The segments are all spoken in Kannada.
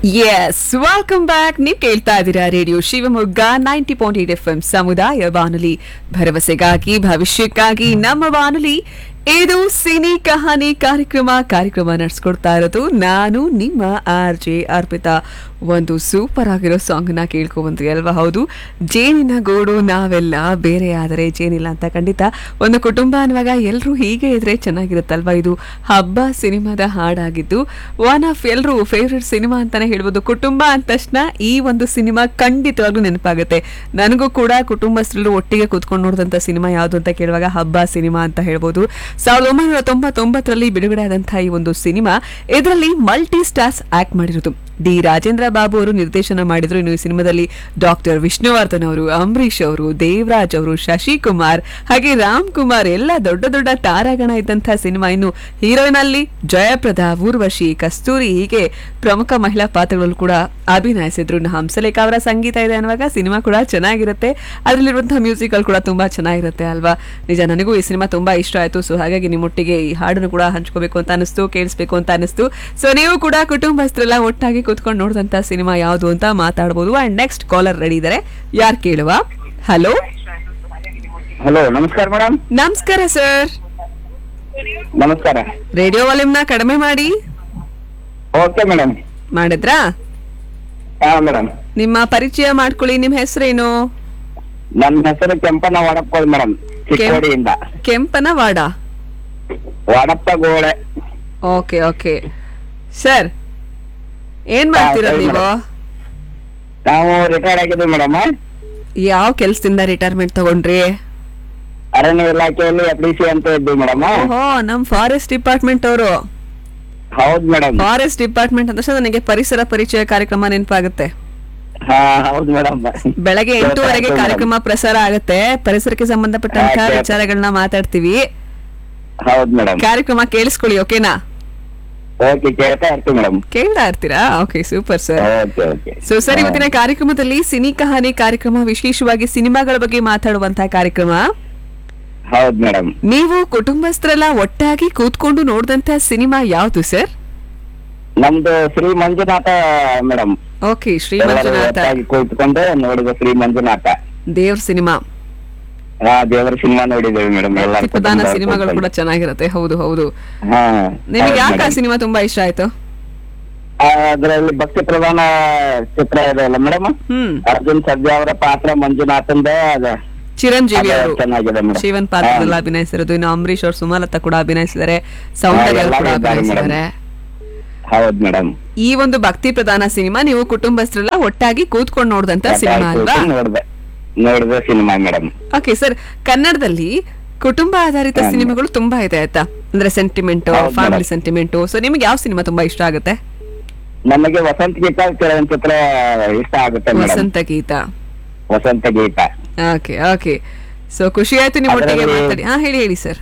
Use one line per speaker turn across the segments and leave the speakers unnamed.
S welcome back. ನೀವು ಕೇಳ್ತಾ ಇದ್ದೀರಾ ರೇಡಿಯೋ ಶಿವಮೊಗ್ಗ 90.8 FM ಸಮುದಾಯ ಬಾನುಲಿ, ಭರವಸೆಗಾಗಿ ಭವಿಷ್ಯಕ್ಕಾಗಿ ನಮ್ಮ ಬಾನುಲಿ. ಇದು ಸಿನಿ ಕಹಾನಿ ಕಾರ್ಯಕ್ರಮ ನಡೆಸ್ಕೊಡ್ತಾ ಇರೋದು ನಾನು ನಿಮ್ಮ RJ ಅರ್ಪಿತಾ. ಒಂದು ಸೂಪರ್ ಆಗಿರೋ ಸಾಂಗ್ ನ ಕೇಳ್ಕೊಂಡ್ಬಂದ್ರಿ ಅಲ್ವಾ? ಹೌದು, ಜೇನಿನ ಗೂಡು ನಾವೆಲ್ಲ ಬೇರೆ ಆದರೆ ಜೇನಿಲ್ಲ ಅಂತ. ಖಂಡಿತ ಒಂದು ಕುಟುಂಬ ಅನ್ನುವಾಗ ಎಲ್ಲರೂ ಹೀಗೆ ಇದ್ರೆ ಚೆನ್ನಾಗಿರುತ್ತಲ್ವಾ? ಇದು ಹಬ್ಬ ಸಿನಿಮಾದ ಹಾಡಾಗಿದ್ದು ಒನ್ ಆಫ್ ಎಲ್ಲರೂ ಫೇವ್ರೆಟ್ ಸಿನಿಮಾ ಅಂತಾನೆ ಹೇಳ್ಬೋದು. ಕುಟುಂಬ ಅಂದ ತಕ್ಷಣ ಈ ಒಂದು ಸಿನಿಮಾ ಖಂಡಿತವಾಗ್ಲೂ ನೆನಪಾಗುತ್ತೆ. ನನಗೂ ಕೂಡ ಕುಟುಂಬಸ್ಥರು ಒಟ್ಟಿಗೆ ಕೂತ್ಕೊಂಡು ನೋಡಿದಂಥ ಸಿನಿಮಾ ಯಾವುದು ಅಂತ ಕೇಳುವಾಗ ಹಬ್ಬ ಸಿನಿಮಾ ಅಂತ ಹೇಳ್ಬೋದು. 1999ರಲ್ಲಿ ಬಿಡುಗಡೆ ಆದಂತಹ ಈ ಒಂದು ಸಿನಿಮಾ, ಇದರಲ್ಲಿ ಮಲ್ಟಿ ಸ್ಟಾರ್ಸ್ ಆಕ್ಟ್ ಮಾಡಿರೋದು. ಡಿ ರಾಜೇಂದ್ರ ಬಾಬು ಅವರು ನಿರ್ದೇಶನ ಮಾಡಿದ್ರು. ಇನ್ನು ಈ ಸಿನಿಮಾದಲ್ಲಿ ಡಾಕ್ಟರ್ ವಿಷ್ಣುವರ್ಧನ್ ಅವರು, ಅಂಬರೀಶ್ ಅವರು, ದೇವರಾಜ್ ಅವರು, ಶಶಿಕುಮಾರ್ ಹಾಗೆ ರಾಮ್ ಕುಮಾರ್ ಎಲ್ಲ ದೊಡ್ಡ ದೊಡ್ಡ ತಾರಾಗಣ ಇದ್ದಂತಹ ಸಿನಿಮಾ. ಇನ್ನು ಹೀರೋಯಿನ್ ಅಲ್ಲಿ ಜಯಪ್ರದಾ, ಊರ್ವಶಿ, ಕಸ್ತೂರಿ ಹೀಗೆ ಪ್ರಮುಖ ಮಹಿಳಾ ಪಾತ್ರಗಳು ಕೂಡ ಅಭಿನಯಿಸಿದ್ರು. ಹಂಸಲೇಖ ಅವರ ಸಂಗೀತ ಇದೆ ಅನ್ನುವಾಗ ಸಿನಿಮಾ ಕೂಡ ಚೆನ್ನಾಗಿರುತ್ತೆ. ಅದರಲ್ಲಿರುವಂತಹ ಮ್ಯೂಸಿಕ್ಗಳು ಕೂಡ ತುಂಬಾ ಚೆನ್ನಾಗಿರುತ್ತೆ ಅಲ್ವಾ? ನಿಜ, ನನಗೂ ಈ ಸಿನಿಮಾ ತುಂಬಾ ಇಷ್ಟ ಆಯ್ತು. ಸೊ ಹಾಗಾಗಿ ನಿಮ್ಮೊಟ್ಟಿಗೆ ಈ ಹಾಡನ್ನು ಕೂಡ ಹಂಚ್ಕೋಬೇಕು ಅಂತ ಅನಿಸ್ತು, ಕೇಳಿಸ್ಬೇಕು ಅಂತ ಅನಿಸ್ತು. ಸೊ ನೀವು ಕೂಡ ಕುಟುಂಬಸ್ಥರೆಲ್ಲ ಒಟ್ಟಾಗಿ ಕೂತ್ಕೊಂಡು ನೋಡಿದಂತ ಸಿನಿಮಾ ಯಾವುದು ಅಂತ ಮಾತಾಡಬಹುದು. ಅಂಡ್ ನೆಕ್ಸ್ಟ್ ಕಾಲರ್ ರೆಡಿ ಇದ್ದಾರೆ, ಯಾರು ಕೇಳುವ? ಹಲೋ
ಹಲೋ, ನಮಸ್ಕಾರ ಮೇಡಮ್.
ನಮಸ್ಕಾರ ಸರ್.
ನಮಸ್ಕಾರ.
ರೇಡಿಯೋ ವಾಲ್ಯೂಮ್ನ ಕಡಿಮೆ ಮಾಡಿ.
Okay madam.
ಮಾಡಿದ್ರಾ?
ಹಾ ಮೇಡಮ್.
ನಿಮ್ಮ ಪರಿಚಯ ಮಾಡ್ಕೊಳ್ಳಿ. ನಿಮ್ಮ ಹೆಸರೇನು?
ನನ್ನ ಹೆಸರು ಕೆಂಪನ ವಾಡಪ್ಪ ಮೇಡಮ್, ಚಿಕ್ಕೋಡಿಯಿಂದ.
ಕೆಂಪನವಾಡ,
ವಾಡಪ್ಪ ಗೋಳೆ.
ಓಕೆ ಓಕೆ ಸರ್, ಏನ್ ಮಾಡ್ತೀರಾ
ಸರಿ
ನೀವು?
ನಾವು ರಿಟೈರ್ಡ್ ಆಗಿದ್ವಿ ಮೇಡಮ್.
ಯಾವ ಕೆಲ್ಸದಿಂದ ರಿಟೈರ್ಮೆಂಟ್ ತಗೊಂಡ್ರಿ?
ಅರಣ್ಯ ಇಲಾಖೆಯಲ್ಲಿ FDC ಅಂತ ಇದ್ವಿ ಮೇಡಮ್.
ಓಹೋ, ನಮ್ ಫಾರೆಸ್ಟ್ ಡಿಪಾರ್ಟ್ಮೆಂಟ್ ಅವರು.
ಹೌದ್ ಮೇಡಮ್.
ಫಾರೆಸ್ಟ್ ಡಿಪಾರ್ಟ್ಮೆಂಟ್ ಅಂತ ನನಗೆ ಪರಿಸರ ಪರಿಚಯ ಕಾರ್ಯಕ್ರಮ ನೆನಪಾಗುತ್ತೆ.
ಹಾ ಹೌದು ಮೇಡಮ್.
ಬೆಳಗ್ಗೆ 8:00ಗೆ ಕಾರ್ಯಕ್ರಮ ಪ್ರಸಾರ ಆಗುತ್ತೆ. ಪರಿಸರಕ್ಕೆ ಸಂಬಂಧಪಟ್ಟಂತಹ ವಿಚಾರಗಳನ್ನ ಮಾತಾಡ್ತೀವಿ.
ಹೌದ್ ಮೇಡಮ್.
ಕಾರ್ಯಕ್ರಮ ಕೇಳಿಸ್ಕೊಳ್ಳಿ, ಓಕೆನಾ?
ಓಕೆ, ಕೇಳ್ತಾ ಇರ್ತೀವಿ ಮೇಡಮ್.
ಕೇಳ್ತಾ ಇರ್ತೀರಾ? Okay, super sir.
Okay okay.
So sir, ಇವತ್ತಿನ ಕಾರ್ಯಕ್ರಮದಲ್ಲಿ ಸಿನಿ ಕಹಾನಿ ಕಾರ್ಯಕ್ರಮ, ವಿಶೇಷವಾಗಿ ಸಿನಿಮಾಗಳ ಬಗ್ಗೆ ಮಾತಾಡುವಂತಹ ಕಾರ್ಯಕ್ರಮ.
ಹೌದ್ ಮೇಡಮ್.
ನೀವು ಕುಟುಂಬಸ್ಥರೆಲ್ಲ ಒಟ್ಟಾಗಿ ಕೂತ್ಕೊಂಡು ನೋಡಿದಂತಹ ಸಿನಿಮಾ ಯಾವುದು ಸರ್?
ನಮ್ದು ಶ್ರೀ ಮಂಜುನಾಥ ಮೇಡಮ್.
ಓಕೆ, ಶ್ರೀ ಮಂಜುನಾಥ.
ಕೂತ್ಕೊಂಡು ನೋಡಿದ ಶ್ರೀ ಮಂಜುನಾಥ
ದೇವ್ರ ಸಿನಿಮಾ.
ದೇವರ ಸಿನಿಮಾ ನೋಡಿದ್ದೇವೆ ಮೇಡಮ್. ಎಲ್ಲ
ಪ್ರಧಾನ ಸಿನಿಮಾಗಳು ಕೂಡ ಚೆನ್ನಾಗಿರುತ್ತೆ. ಹೌದು ಹೌದು. ನಿಮಗೆ ಯಾಕೆ ಆ ಸಿನಿಮಾ ತುಂಬಾ ಇಷ್ಟ ಆಯ್ತು?
ಅದರಲ್ಲಿ ಭಕ್ತಿ ಪ್ರಧಾನ ಚಿತ್ರ ಇದೆ ಅಲ್ಲ ಮೇಡಮ್. ಅರ್ಜುನ್ ಸರ್ಜಾ ಅವರ ಪಾತ್ರ ಮಂಜುನಾಥಂದ
ಚಿರಂಜೀವಿ ಅವರು
ಚೆನ್ನಾಗಿದೆ ಮೇಡಮ್.
ಶಿವನ್ ಪಾತ್ರದಲ್ಲಿ ಅಭಿನಯಿಸಿರೋದು. ಇನ್ನು ಅಂಬರೀಶ್ ಅವರು, ಸುಮಲತಾ ಕೂಡ ಅಭಿನಯಿಸಿದ್ದಾರೆ, ಸೌಂದರ್ಯ ಕೂಡ ಅಭಿನಯಿಸಿದ್ದಾರೆ.
ಹೌದು ಮೇಡಮ್.
ಈ ಒಂದು ಭಕ್ತಿ ಪ್ರಧಾನ ಸಿನಿಮಾ ನೀವು ಕುಟುಂಬಸ್ಥರೆಲ್ಲ ಒಟ್ಟಾಗಿ ಕೂತ್ಕೊಂಡು ನೋಡಿದಂತ ಸಿನಿಮಾ ಅಲ್ವಾ?
ನೋಡಿದ ಸಿನಿಮಾ ಮೇಡಮ್.
ಓಕೆ ಸರ್, ಕನ್ನಡದಲ್ಲಿ ಕುಟುಂಬ ಆಧಾರಿತ ಸಿನಿಮಾಗಳು ತುಂಬಾ ಇದೆ ಆಯ್ತಾ? ಅಂದ್ರೆ ಸೆಂಟಿಮೆಂಟ್, ಫ್ಯಾಮಿಲಿ ಸೆಂಟಿಮೆಂಟ್. ಸೊ ನಿಮ್ಗೆ ಯಾವ ಸಿನಿಮಾ ತುಂಬಾ ಇಷ್ಟ ಆಗುತ್ತೆ?
ನಮಗೆ ವಸಂತ ಗೀತ ಚಿತ್ರ ಇಷ್ಟ ಆಗುತ್ತೆ.
ವಸಂತ ಗೀತ.
ವಸಂತ ಗೀತ.
Okay okay. ಸೊ ಖುಷಿ ಆಯ್ತು ನಿಮ್ಮ ಒಟ್ಟಿಗೆ ಮಾತಾಡಿ. ಹೇಳಿ ಹೇಳಿ ಸರ್.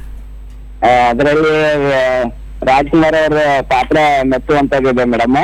ಅದರಲ್ಲಿ ರಾಜ್ಕುಮಾರ್ ಅವರ ಪಾತ್ರ ಮೆಚ್ಚುವಂತಾಗಿದೆ ಮೇಡಮ್.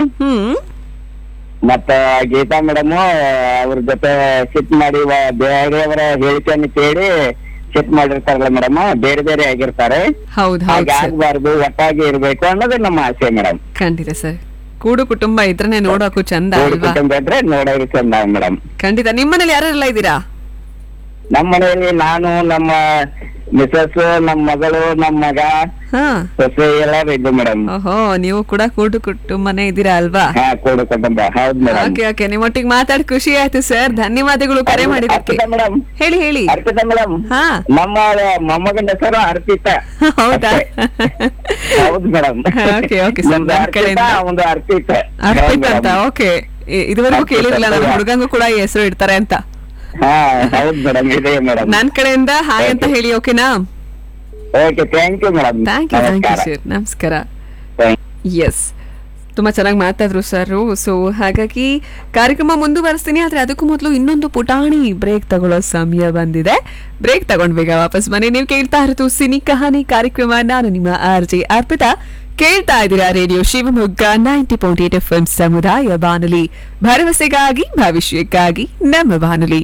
ಮತ್ತ ಗೀತಾ ಮೇಡಮ್ ಅವ್ರ ಜೊತೆ ಸಿಟ್ ಮಾಡಿ ಬೇರೆಯವರ ಹೇಳಿಕೆಯನ್ನು ಕೇಳಿ ಸಿಟ್ ಮಾಡಿರ್ತಾರಲ್ಲ ಮೇಡಮ್. ಬೇರೆ ಬೇರೆ ಆಗಿರ್ತಾರೆ. ಹಾಗೆ ಆಗ್ಬಾರ್ದು, ಒಟ್ಟಾಗಿ ಇರ್ಬೇಕು ಅನ್ನೋದು ನಮ್ಮ ಆಸೆ ಮೇಡಮ್.
ಖಂಡಿತ ಸರ್. ಕೂಡು ಕುಟುಂಬ ಇದ್ರೆ ನೋಡೋಕು ಚಂದ ಅಲ್ವಾ?
ಕುಟುಂಬ ಇದ್ರೆ ನೋಡೋಕೆ ಚಂದ ಮೇಡಮ್.
ಖಂಡಿತ. ನಿಮ್ಮ ಮನೇಲಿ ಯಾರೆಲ್ಲ ಇದ್ದೀರಾ?
ನಮ್ಮ ಮನೆಯಲ್ಲಿ ನಾನು, ನಮ್ಮ ಮಿಸಸ್, ನಮ್ಮ ಮಗಳು, ನಮ್ಮ ಮಗ, ಸೊಸೆ ಎಲ್ಲಾರು ಇದ್ದು ಮೇಡಮ್.
ಓಹೋ, ನೀವು ಕೂಡ ಕೂಡು ಕುಟುಂಬನೇ ಇದ್ದೀರಾ ಅಲ್ವಾ?
ಕೂಡು ಕುಟುಂಬ. ಹೌದು ಮೇಡಮ್.
Okay okay. ನಿಮ್ಮೊಟ್ಟಿಗೆ ಮಾತಾಡಿ ಖುಷಿ ಆಯ್ತು ಸರ್. ಧನ್ಯವಾದಗಳು ಕರೆ ಮಾಡಿದ್ದಕ್ಕೆ. ಹೇಳಿ ಹೇಳಿ.
ಅರ್ಪಿತಾ ಮೇಡಮ್. ನಮ್ಮ ಮೊಮ್ಮಗನ ಹೆಸರು ಅರ್ಪಿತಾ.
ಹೌದಾ?
ಹೌದು ಮೇಡಮ್.
Okay okay sir. ನನ್ನ ಕಡೆಯಿಂದ
ಒಂದು ಅರ್ಪಿತಾ.
ಅರ್ಪಿತಾ ಅಂತ. ಓಕೆ, ಇದುವರೆಗೂ ಕೇಳಿರಲಿಲ್ಲ ನನ್ನ ಹುಡುಗಂಗೂ ಕೂಡ ಈ ಹೆಸರು ಇಡ್ತಾರೆ ಅಂತ.
ಹೌದು ಮೇಡಮ್, ಇದೆ ಮೇಡಮ್.
ನನ್ನ ಕಡೆಯಿಂದ ಹಾಯ್ ಅಂತ ಹೇಳಿ, ಓಕೆನಾ?
Okay, thank you madam.
Thank you sir. ನಮಸ್ಕಾರ. ಎಸ್, ತುಂಬಾ ಚೆನ್ನಾಗಿ ಮಾತಾದ್ರು ಸರ್. ಸೊ ಹಾಗಾಗಿ ಕಾರ್ಯಕ್ರಮ ಮುಂದುವರಿಸ್ತೀನಿ. ಆದ್ರೆ ಅದಕ್ಕೂ ಮೊದಲು ಇನ್ನೊಂದು ಪುಟಾಣಿ ಬ್ರೇಕ್ ತಗೊಳ್ಳೋ ಸಮಯ ಬಂದಿದೆ. ಬ್ರೇಕ್ ತಗೊಂಡ್ ಬೇಗ ವಾಪಸ್ ಬನ್ನಿ. ನೀವು ಕೇಳ್ತಾ ಇರೋದು ಸಿನಿ ಕಹಾನಿ ಕಾರ್ಯಕ್ರಮ. ನಾನು ನಿಮ್ಮ RJ ಅರ್ಪಿತಾ. ಕೇಳ್ತಾ ಇದ್ದೀರಾ ರೇಡಿಯೋ ಶಿವಮೊಗ್ಗ 90.8 FM ಸಮುದಾಯ ಬಾನುಲಿ, ಭರವಸೆಗಾಗಿ ಭವಿಷ್ಯಕ್ಕಾಗಿ ನಮ್ಮ ಬಾನುಲಿ.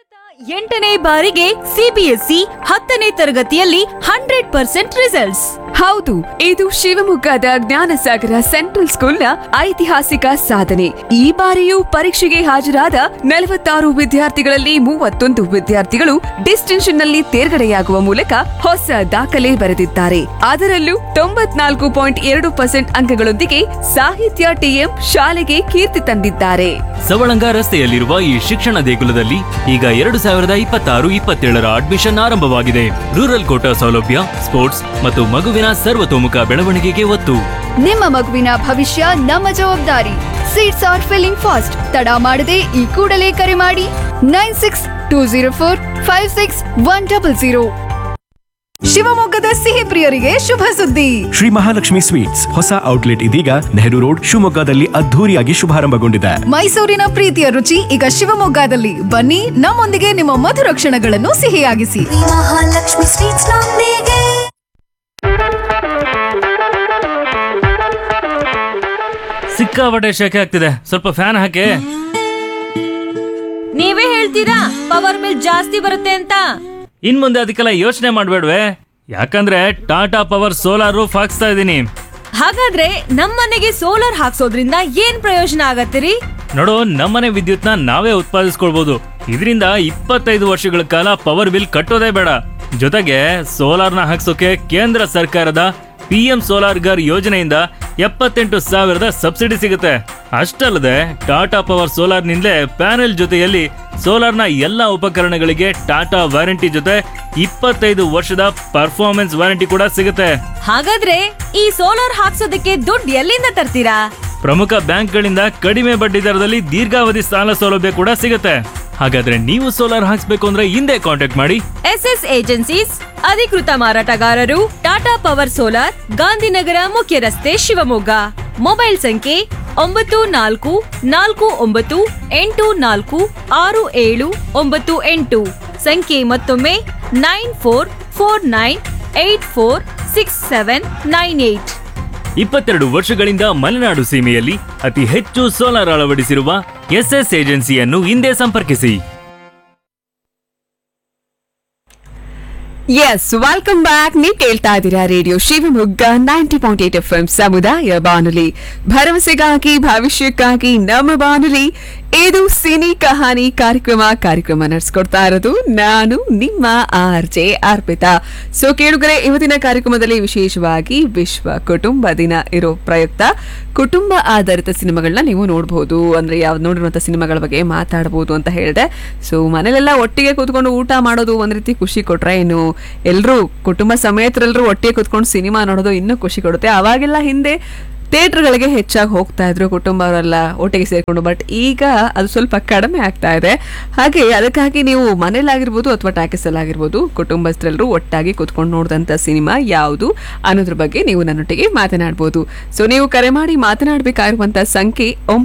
8ನೇ ಬಾರಿಗೆ CBSE 10ನೇ ತರಗತಿಯಲ್ಲಿ 100% ರಿಸಲ್ಟ್ಸ್.
ಹೌದು, ಇದು ಶಿವಮೊಗ್ಗದ ಜ್ಞಾನಸಾಗರ ಸೆಂಟ್ರಲ್ ಸ್ಕೂಲ್ನ ಐತಿಹಾಸಿಕ ಸಾಧನೆ. ಈ ಬಾರಿಯೂ ಪರೀಕ್ಷೆಗೆ ಹಾಜರಾದ 46 ವಿದ್ಯಾರ್ಥಿಗಳಲ್ಲಿ 31 ವಿದ್ಯಾರ್ಥಿಗಳು ಡಿಸ್ಟಿಂಕ್ಷನ್ ನಲ್ಲಿ ತೇರ್ಗಡೆಯಾಗುವ ಮೂಲಕ ಹೊಸ ದಾಖಲೆ ಬರೆದಿದ್ದಾರೆ. ಅದರಲ್ಲೂ 94.2% ಅಂಕಗಳೊಂದಿಗೆ ಸಾಹಿತ್ಯ ಟಿಎಂ ಶಾಲೆಗೆ ಕೀರ್ತಿ ತಂದಿದ್ದಾರೆ.
ಸವಳಂಗ ರಸ್ತೆಯಲ್ಲಿರುವ ಈ ಶಿಕ್ಷಣ ದೇಗುಲದಲ್ಲಿ ಈಗ 2026-27ರ ಅಡ್ಮಿಷನ್ ಆರಂಭವಾಗಿದೆ. ರೂರಲ್ ಕೋಟಾ ಸೌಲಭ್ಯ, ಸ್ಪೋರ್ಟ್ಸ್ ಮತ್ತು ಮಗುವಿನ ಸರ್ವತೋಮುಖ ಬೆಳವಣಿಗೆಗೆ ಒತ್ತು.
ನಿಮ್ಮ ಮಗುವಿನ ಭವಿಷ್ಯ ನಮ್ಮ ಜವಾಬ್ದಾರಿ. Seats R filling fast. ತಡ ಮಾಡದೆ ಈ ಕೂಡಲೇ ಕರೆ ಮಾಡಿ 9620456100. ಶಿವಮೊಗ್ಗದ ಸಿಹಿ ಪ್ರಿಯರಿಗೆ ಶುಭ ಸುದ್ದಿ.
ಶ್ರೀ ಮಹಾಲಕ್ಷ್ಮಿ ಸ್ವೀಟ್ಸ್ ಹೊಸ ಔಟ್ಲೆಟ್ ಇದೀಗ ನೆಹರು ರೋಡ್ ಶಿವಮೊಗ್ಗದಲ್ಲಿ ಅದ್ಧೂರಿಯಾಗಿ ಶುಭಾರಂಭಗೊಂಡಿದೆ.
ಮೈಸೂರಿನ ಪ್ರೀತಿಯ ರುಚಿ ಈಗ ಶಿವಮೊಗ್ಗದಲ್ಲಿ. ಬನ್ನಿ, ನಮ್ಮೊಂದಿಗೆ ನಿಮ್ಮ ಮಧುರ ಕ್ಷಣಗಳನ್ನು ಸಿಹಿಯಾಗಿಸಿ.
ಮಹಾಲಕ್ಷ್ಮಿ ಸ್ವೀಟ್ಸ್ ನೊಂದಿಗೆ.
ಸಿಕ್ಕಾಪಟ್ಟೆ ಶೆಕೆ ಆಗ್ತಿದೆ, ಸ್ವಲ್ಪ ಫ್ಯಾನ್ ಹಾಕಿ.
ನೀವೇ ಹೇಳ್ತೀರಾ ಪವರ್ ಬಿಲ್ ಜಾಸ್ತಿ ಬರುತ್ತೆ ಅಂತ.
ಇನ್ ಮುಂದೆ ಅದಕ್ಕೆಲ್ಲ ಯೋಚನೆ ಮಾಡ್ಬೇಡ್ವೆ, ಯಾಕಂದ್ರೆ ಟಾಟಾ ಪವರ್ ಸೋಲಾರ್ ರೂಫ್ ಹಾಕ್ಸ್ತಾ ಇದೀನಿ.
ಹಾಗಾದ್ರೆ ನಮ್ಮನೆಗೆ ಸೋಲಾರ್ ಹಾಕ್ಸೋದ್ರಿಂದ ಏನ್ ಪ್ರಯೋಜನ ಆಗತ್ತಿರಿ?
ನೋಡು, ನಮ್ಮನೆ ವಿದ್ಯುತ್ನ ನಾವೇ ಉತ್ಪಾದಿಸ್ಕೊಳ್ಬಹುದು. ಇದರಿಂದ 25 ವರ್ಷಗಳ ಕಾಲ ಪವರ್ ಬಿಲ್ ಕಟ್ಟೋದೇ ಬೇಡ. ಜೊತೆಗೆ ಸೋಲಾರ್ನ ಹಾಕ್ಸೋಕೆ ಕೇಂದ್ರ ಸರ್ಕಾರದ PM ಸೋಲಾರ್ ಗರ್ ಯೋಜನೆಯಿಂದ 78,000 ಸಬ್ಸಿಡಿ ಸಿಗುತ್ತೆ. ಅಷ್ಟಲ್ಲದೆ ಟಾಟಾ ಪವರ್ ಸೋಲಾರ್ ನಿಂದಲೇ ಪ್ಯಾನೆಲ್ ಜೊತೆಯಲ್ಲಿ ಸೋಲಾರ್ನ ಎಲ್ಲಾ ಉಪಕರಣಗಳಿಗೆ ಟಾಟಾ ವಾರಂಟಿ ಜೊತೆ 25 ವರ್ಷದ ಪರ್ಫಾರ್ಮೆನ್ಸ್ ವಾರಂಟಿ ಕೂಡ ಸಿಗುತ್ತೆ.
ಹಾಗಾದ್ರೆ ಈ ಸೋಲಾರ್ ಹಾಕ್ಸೋದಕ್ಕೆ ದುಡ್ಡು ಎಲ್ಲಿಂದ ತರ್ತೀರಾ?
ಪ್ರಮುಖ ಬ್ಯಾಂಕ್ಗಳಿಂದ ಕಡಿಮೆ ಬಡ್ಡಿ ದರದಲ್ಲಿ ದೀರ್ಘಾವಧಿ ಸಾಲ ಸೌಲಭ್ಯ ಕೂಡ ಸಿಗುತ್ತೆ. ಹಾಗಾದ್ರೆ ನೀವು ಸೋಲಾರ್ ಹಾಕ್ಸ್ಬೇಕು ಅಂದ್ರೆ ಹಿಂದೆ ಕಾಂಟ್ಯಾಕ್ಟ್ ಮಾಡಿ
SS ಏಜೆನ್ಸೀಸ್, ಅಧಿಕೃತ ಮಾರಾಟಗಾರರು, ಟಾಟಾ ಪವರ್ ಸೋಲಾರ್, ಗಾಂಧಿನಗರ ಮುಖ್ಯ ರಸ್ತೆ, ಶಿವಮೊಗ್ಗ. ಮೊಬೈಲ್ ಸಂಖ್ಯೆ 9449846798. ಸಂಖ್ಯೆ ಮತ್ತೊಮ್ಮೆ 9449846798.
22 ವರ್ಷಗಳಿಂದ ಮಲೆನಾಡು ಸೀಮೆಯಲ್ಲಿ ಅತಿ ಹೆಚ್ಚು ಸೋಲಾರ್ ಅಳವಡಿಸಿರುವ SS ಏಜೆನ್ಸಿಯನ್ನು ಹಿಂದೆ ಸಂಪರ್ಕಿಸಿ.
S, welcome back. ನೀವು ಕೇಳ್ತಾ ಇದ್ದೀರಾ ರೇಡಿಯೋ ಶಿವಮೊಗ್ಗ 90.8 FM ಸಮುದಾಯ ಬಾನುಲಿ, ಭರವಸೆಗಾಗಿ ಭವಿಷ್ಯಕ್ಕಾಗಿ ನಮ್ಮ ಬಾನುಲಿ. ಇದು ಸಿನಿ ಕಹಾನಿ ಕಾರ್ಯಕ್ರಮ ನಡೆಸ್ಕೊಡ್ತಾ ಇರೋದು ನಾನು ನಿಮ್ಮ RJ ಅರ್ಪಿತಾ. ಸೊ ಕೇಳುಗರೆ, ಇವತ್ತಿನ ಕಾರ್ಯಕ್ರಮದಲ್ಲಿ ವಿಶೇಷವಾಗಿ ವಿಶ್ವ ಕುಟುಂಬ ದಿನ ಇರೋ ಪ್ರಯುಕ್ತ ಕುಟುಂಬ ಆಧಾರಿತ ಸಿನಿಮಾಗಳನ್ನ ನೀವು ನೋಡಬಹುದು. ಅಂದ್ರೆ ಯಾವ್ದು ನೋಡಿರುವಂತ ಸಿನಿಮಾಗಳ ಬಗ್ಗೆ ಮಾತಾಡಬಹುದು ಅಂತ ಹೇಳಿದೆ. ಸೊ ಮನೇಲೆಲ್ಲ ಒಟ್ಟಿಗೆ ಕೂತ್ಕೊಂಡು ಊಟ ಮಾಡೋದು ಒಂದ್ ರೀತಿ ಖುಷಿ ಕೊಟ್ರೆ, ಇನ್ನು ಎಲ್ರು ಕುಟುಂಬ ಸಮೇತರೆಲ್ಲರೂ ಒಟ್ಟಿಗೆ ಕೂತ್ಕೊಂಡು ಸಿನಿಮಾ ನೋಡೋದು ಇನ್ನೂ ಖುಷಿ ಕೊಡುತ್ತೆ. ಅವಾಗೆಲ್ಲ ಹಿಂದೆ ಥಿಯೇಟರ್ಗಳಿಗೆ ಹೆಚ್ಚಾಗಿ ಹೋಗ್ತಾ ಇದ್ರು ಕುಟುಂಬವರೆಲ್ಲ ಒಟ್ಟಿಗೆ ಸೇರ್ಕೊಂಡು. ಬಟ್ ಈಗ ಅದು ಸ್ವಲ್ಪ ಕಡಿಮೆ ಆಗ್ತಾ ಇದೆ. ಹಾಗೆ ಅದಕ್ಕಾಗಿ ನೀವು ಮನೇಲಾಗಿರ್ಬೋದು ಅಥವಾ ಟಾಕೀಸಲ್ಲಾಗಿರ್ಬೋದು ಕುಟುಂಬಸ್ಥರೆಲ್ಲರೂ ಒಟ್ಟಾಗಿ ಕುತ್ಕೊಂಡು ನೋಡಿದಂಥ ಸಿನಿಮಾ ಯಾವುದು ಅನ್ನೋದ್ರ ಬಗ್ಗೆ ನೀವು ನನ್ನೊಟ್ಟಿಗೆ ಮಾತನಾಡ್ಬೋದು. ಸೊ ನೀವು ಕರೆ ಮಾಡಿ ಮಾತನಾಡಬೇಕಾಗಿರುವಂಥ ಸಂಖ್ಯೆ